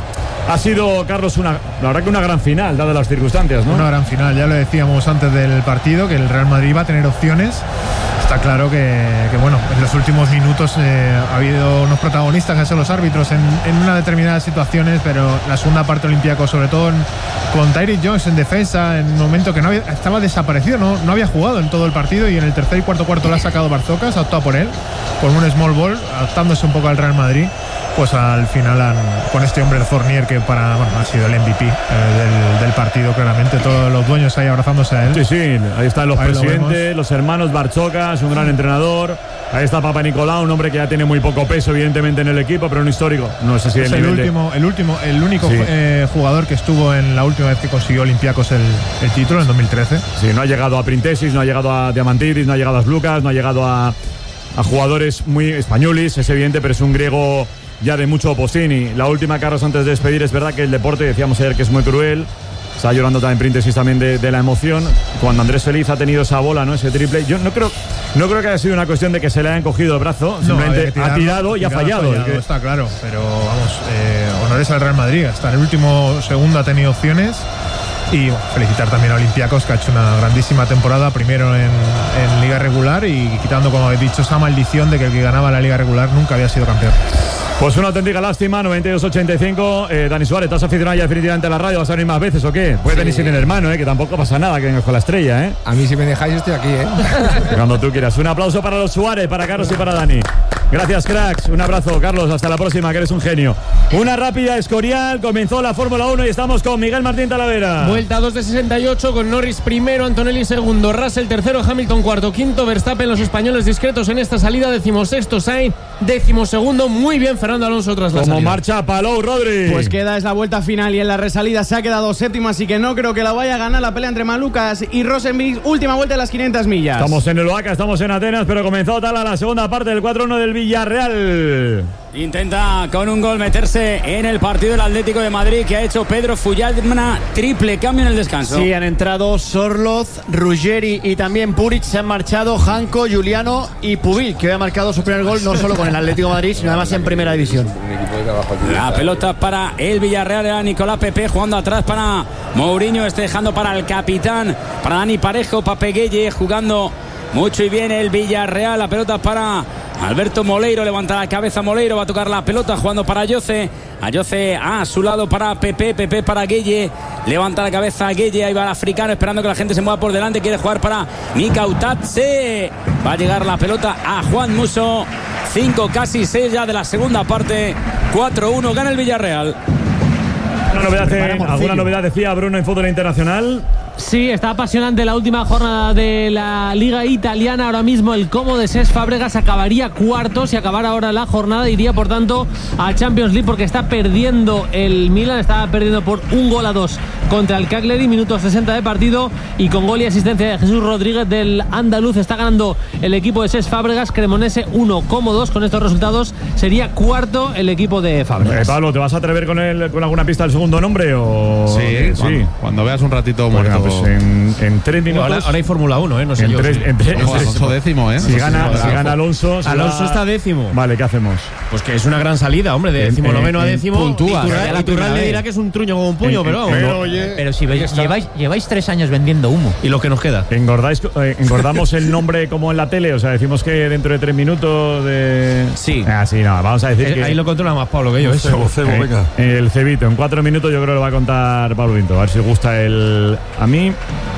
Ha sido, Carlos, una, la verdad que una gran final, dadas las circunstancias, ¿no? Una gran final, ya lo decíamos antes del partido, que el Real Madrid va a tener opciones. Está claro que, que bueno, en los últimos minutos eh, ha habido unos protagonistas, que son los árbitros, en, en unas determinadas situaciones, pero la segunda parte Olympiacos, sobre todo en, con Tyreek Jones en defensa, en un momento que no había, estaba desaparecido, no, no había jugado en todo el partido, y en el tercer y cuarto cuarto lo ha sacado Barzocas, ha optado por él, con un small ball, adaptándose un poco al Real Madrid. Pues al final han, con este hombre, el Fournier, que para bueno, ha sido el M V P eh, del, del partido, claramente, todos los dueños ahí abrazándose a él. Sí, sí, ahí están los ahí presidentes, los hermanos Barchocas, un gran entrenador. Ahí está Papa Nicolau, un hombre que ya tiene muy poco peso, evidentemente, en el equipo, pero un histórico. No sé si es el, el nivel último, de... el último, el único sí. eh, jugador que estuvo en la última vez que consiguió Olympiacos el, el título, en dos mil trece. Sí, no ha llegado a Printesis, no ha llegado a Diamantidis, no ha llegado a Lucas, no ha llegado a, a jugadores muy españoles, es evidente, pero es un griego ya de mucho Opposini. La última, Carlos, antes de despedir, es verdad que el deporte, decíamos ayer que es muy cruel. Está llorando también Príntesis también de, de la emoción. Cuando Andrés Feliz ha tenido esa bola, ¿no? Ese triple. Yo no creo, no creo que haya sido una cuestión de que se le hayan cogido el brazo. No, simplemente tirarlo, ha tirado y ha fallado. fallado que... Está claro, pero vamos, eh, honores al Real Madrid. Hasta en el último segundo ha tenido opciones. Y bueno, felicitar también a Olympiacos, que ha hecho una grandísima temporada, primero en, en Liga Regular, y quitando, como habéis dicho, esa maldición de que el que ganaba la Liga Regular nunca había sido campeón. Pues una auténtica lástima, noventa y dos ochenta y cinco. Eh, Dani Suárez, ¿estás aficionado ya definitivamente a la radio? ¿Vas a venir más veces o qué? Puedes sí. venir sin el hermano, ¿eh? Que tampoco pasa nada que vengas con la estrella, ¿eh? A mí, si me dejáis, estoy aquí, ¿eh? Cuando tú quieras. Un aplauso para los Suárez, para Carlos y para Dani. Gracias, cracks. Un abrazo, Carlos. Hasta la próxima, que eres un genio. Una rápida Escorial. Comenzó la Fórmula uno y estamos con Miguel Martín Talavera. Vuelta dos de sesenta y ocho con Norris primero, Antonelli segundo, Russell tercero, Hamilton cuarto, quinto, Verstappen. Los españoles discretos en esta salida. Decimosexto Sainz, decimosegundo. Muy bien Fernando Alonso tras la Como salida. marcha Palou, Rodri. Pues queda, es la vuelta final, y en la resalida se ha quedado séptimo, así que no creo que la vaya a ganar la pelea entre Malucas y Rosenbig. Última vuelta de las quinientas millas. Estamos en el Oaca, estamos en Atenas, pero comenzó tal a la segunda parte del cuatro uno del Villarreal. Intenta con un gol meterse en el partido el Atlético de Madrid, que ha hecho Pedro Fuyalma. Triple cambio en el descanso. Sí, han entrado Sorloz, Ruggeri y también Puric. Se han marchado Janko, Juliano y Pubil, que había marcado su primer gol no solo con el Atlético de Madrid, sino además en primera división. La pelota para el Villarreal, era Nicolás Pepe jugando atrás para Mourinho, este dejando para el capitán, para Dani Parejo, Pape Gueye jugando mucho y bien el Villarreal. La pelota para Alberto Moleiro, levanta la cabeza Moleiro, va a tocar la pelota jugando para Ayoce. Ayoce a su lado para Pepe, Pepe para Gueye, levanta la cabeza Gueye, ahí va el africano esperando que la gente se mueva por delante, quiere jugar para Mika Utatse. Va a llegar la pelota a Juan Musso. cinco, casi seis ya de la segunda parte. cuatro uno, gana el Villarreal. ¿Alguna novedad, eh, ¿alguna novedad decía Bruno en fútbol internacional? Sí, está apasionante la última jornada de la Liga Italiana. Ahora mismo el Como de Cesc Fábregas acabaría cuarto. Si acabara ahora la jornada, iría por tanto a Champions League, porque está perdiendo el Milan. Está perdiendo por un gol a dos contra el Cagliari, minuto sesenta de partido, y con gol y asistencia de Jesús Rodríguez del andaluz está ganando el equipo de Cesc Fábregas. Cremonese uno, Como dos. Con estos resultados sería cuarto el equipo de Fábregas. Eh, Pablo, ¿te vas a atrever con, el, con alguna pista del segundo nombre? O... Sí, sí. Cuando, cuando veas un ratito muerto. Pues en, en tres minutos. Ahora, ahora hay Fórmula uno, ¿eh? No sé en yo. Tres, sí. en tres, Ojo, Alonso décimo, ¿eh? Si gana, si gana Alonso. Alonso va... está décimo. Vale, ¿qué hacemos? Pues que es una gran salida, hombre, de décimo noveno a décimo. Puntúa. Iturral, Iturral le dirá que es un truño con un puño, en, pero vamos. pero, no. oye, pero si veis, lleváis, lleváis tres años vendiendo humo. Y lo que nos queda. ¿Engordáis, eh, ¿Engordamos el nombre como en la tele? O sea, decimos que dentro de tres minutos de. Sí. Ah, sí, no, vamos a decir eh, que. Ahí lo controla más Pablo que yo, eso. Cebo, cebo, eh, venga. El cebito, en cuatro minutos yo creo que lo va a contar Pablo Vinto. A ver si gusta el. A mí.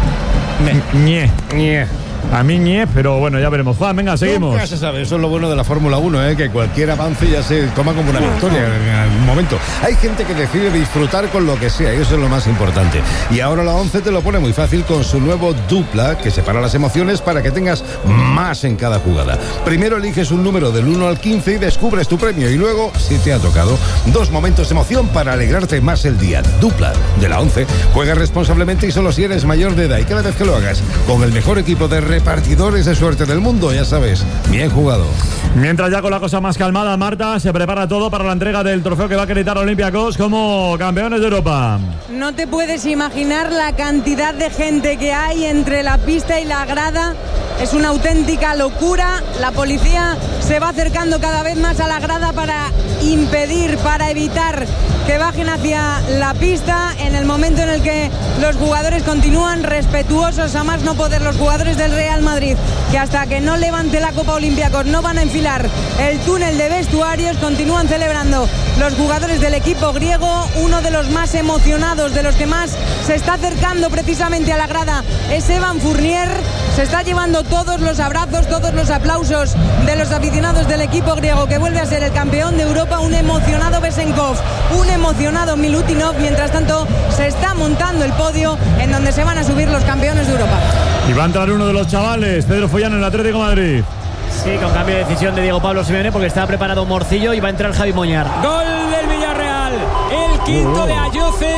Ñe. Ñe. A mí ñe, pero bueno, ya veremos. Juan, venga, seguimos. Nunca se sabe, eso es lo bueno de la Fórmula uno, ¿eh? Que cualquier avance ya se toma como una victoria en algún momento. Hay gente que decide disfrutar con lo que sea, y eso es lo más importante. Y ahora la once te lo pone muy fácil con su nuevo dupla, que separa las emociones para que tengas más en cada jugada. Primero eliges un número del uno al quince y descubres tu premio, y luego, si te ha tocado, dos momentos de emoción para alegrarte más el día. Dupla de la once. Juega responsablemente y solo si eres mayor de edad, y cada vez que lo hagas con el mejor equipo de repartidores de suerte del mundo, ya sabes. Bien jugado. Mientras ya con la cosa más calmada, Marta, se prepara todo para la entrega del trofeo que va a acreditar a Olympiacos como campeones de Europa. No te puedes imaginar la cantidad de gente que hay entre la pista y la grada. Es una auténtica locura. La policía se va acercando cada vez más a la grada para impedir, para evitar que bajen hacia la pista en el momento en el que los jugadores continúan respetuosos a más no poder. Los jugadores del Real Madrid, que hasta que no levante la Copa Olympiacos no van a enfilar el túnel de vestuarios, continúan celebrando. Los jugadores del equipo griego, uno de los más emocionados, de los que más se está acercando precisamente a la grada, es Evan Fournier. Se está llevando todos los abrazos, todos los aplausos de los aficionados del equipo griego, que vuelve a ser el campeón de Europa. Un emocionado Besenkov, un emocionado Milutinov. Mientras tanto se está montando el podio en donde se van a subir los campeones de Europa. Y va a entrar uno de los chavales, Pedro Follán, en el Atlético de Madrid. Sí, con cambio de decisión de Diego Pablo Simeone, porque estaba preparado Morcillo y va a entrar Javi Moñar. Gol del Villarreal, el quinto de Ayoce,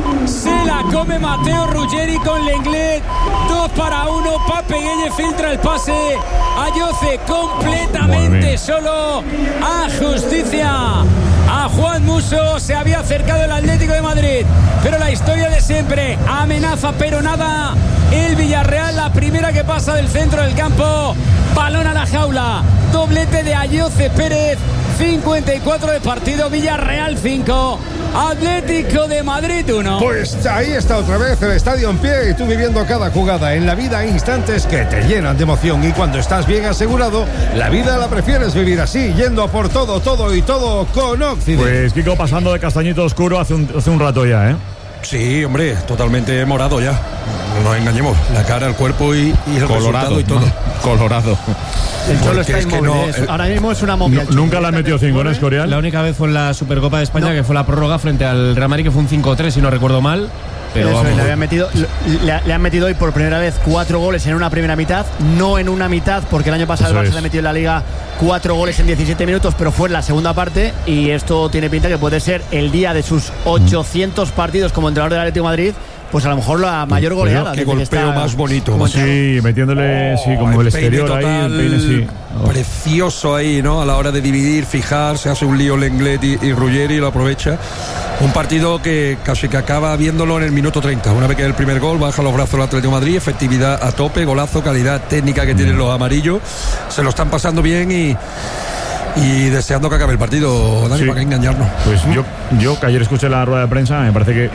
se la come Mateo Ruggeri con Lenglet, dos para uno, Pape Gueye filtra el pase, Ayoce completamente solo, a justicia a Juan Musso, se había acercado el Atlético de Madrid, pero la historia de siempre, amenaza pero nada, el Villarreal, la primera que pasa del centro del campo, balón a la jaula, doblete de Ayoce Pérez, cincuenta y cuatro de partido, Villarreal cinco, Atlético de Madrid uno. Pues ahí está otra vez el estadio en pie y tú viviendo cada jugada. En la vida hay instantes que te llenan de emoción y cuando estás bien asegurado, la vida la prefieres vivir así, yendo a por todo, todo y todo con Occident. Pues Kiko pasando de castañito oscuro hace un, hace un rato ya, ¿eh? Sí, hombre, totalmente morado ya. No nos engañemos, la cara, el cuerpo y, y el Colorado, resultado y todo. ¿no? Colorado. El Cholo Porque está es que inmóvil. no, es- el- ahora mismo es una momia. No, nunca le han metido cinco, ¿no, Escorial? La única vez fue en la Supercopa de España, que fue la prórroga frente al Real Madrid, que fue un cinco tres, si no recuerdo mal. Pero Eso, vamos, le, habían metido, le, le han metido hoy por primera vez cuatro goles en una primera mitad, no en una mitad, porque el año pasado Eso el Barça es. le ha metido en la Liga cuatro goles en diecisiete minutos, pero fue en la segunda parte y esto tiene pinta que puede ser el día de sus ochocientos partidos como entrenador del Atlético de Madrid, pues a lo mejor la mayor goleada. Qué desde que golpeo está más bonito. como macho. Sí, metiéndole, sí, como el, El peine exterior ahí, el total, peine, sí. Oh. Precioso ahí, ¿no? A la hora de dividir, fijar, se hace un lío Lenglet y, y Ruggeri y lo aprovecha. Un partido que casi que acaba viéndolo en el minuto treinta. Una vez que el primer gol, baja los brazos el Atlético de Madrid, efectividad a tope, golazo, calidad técnica que tienen los amarillos. Se lo están pasando bien y. Y deseando que acabe el partido, Dani, Sí. para que engañarnos. Pues yo, yo que ayer escuché la rueda de prensa, me parece que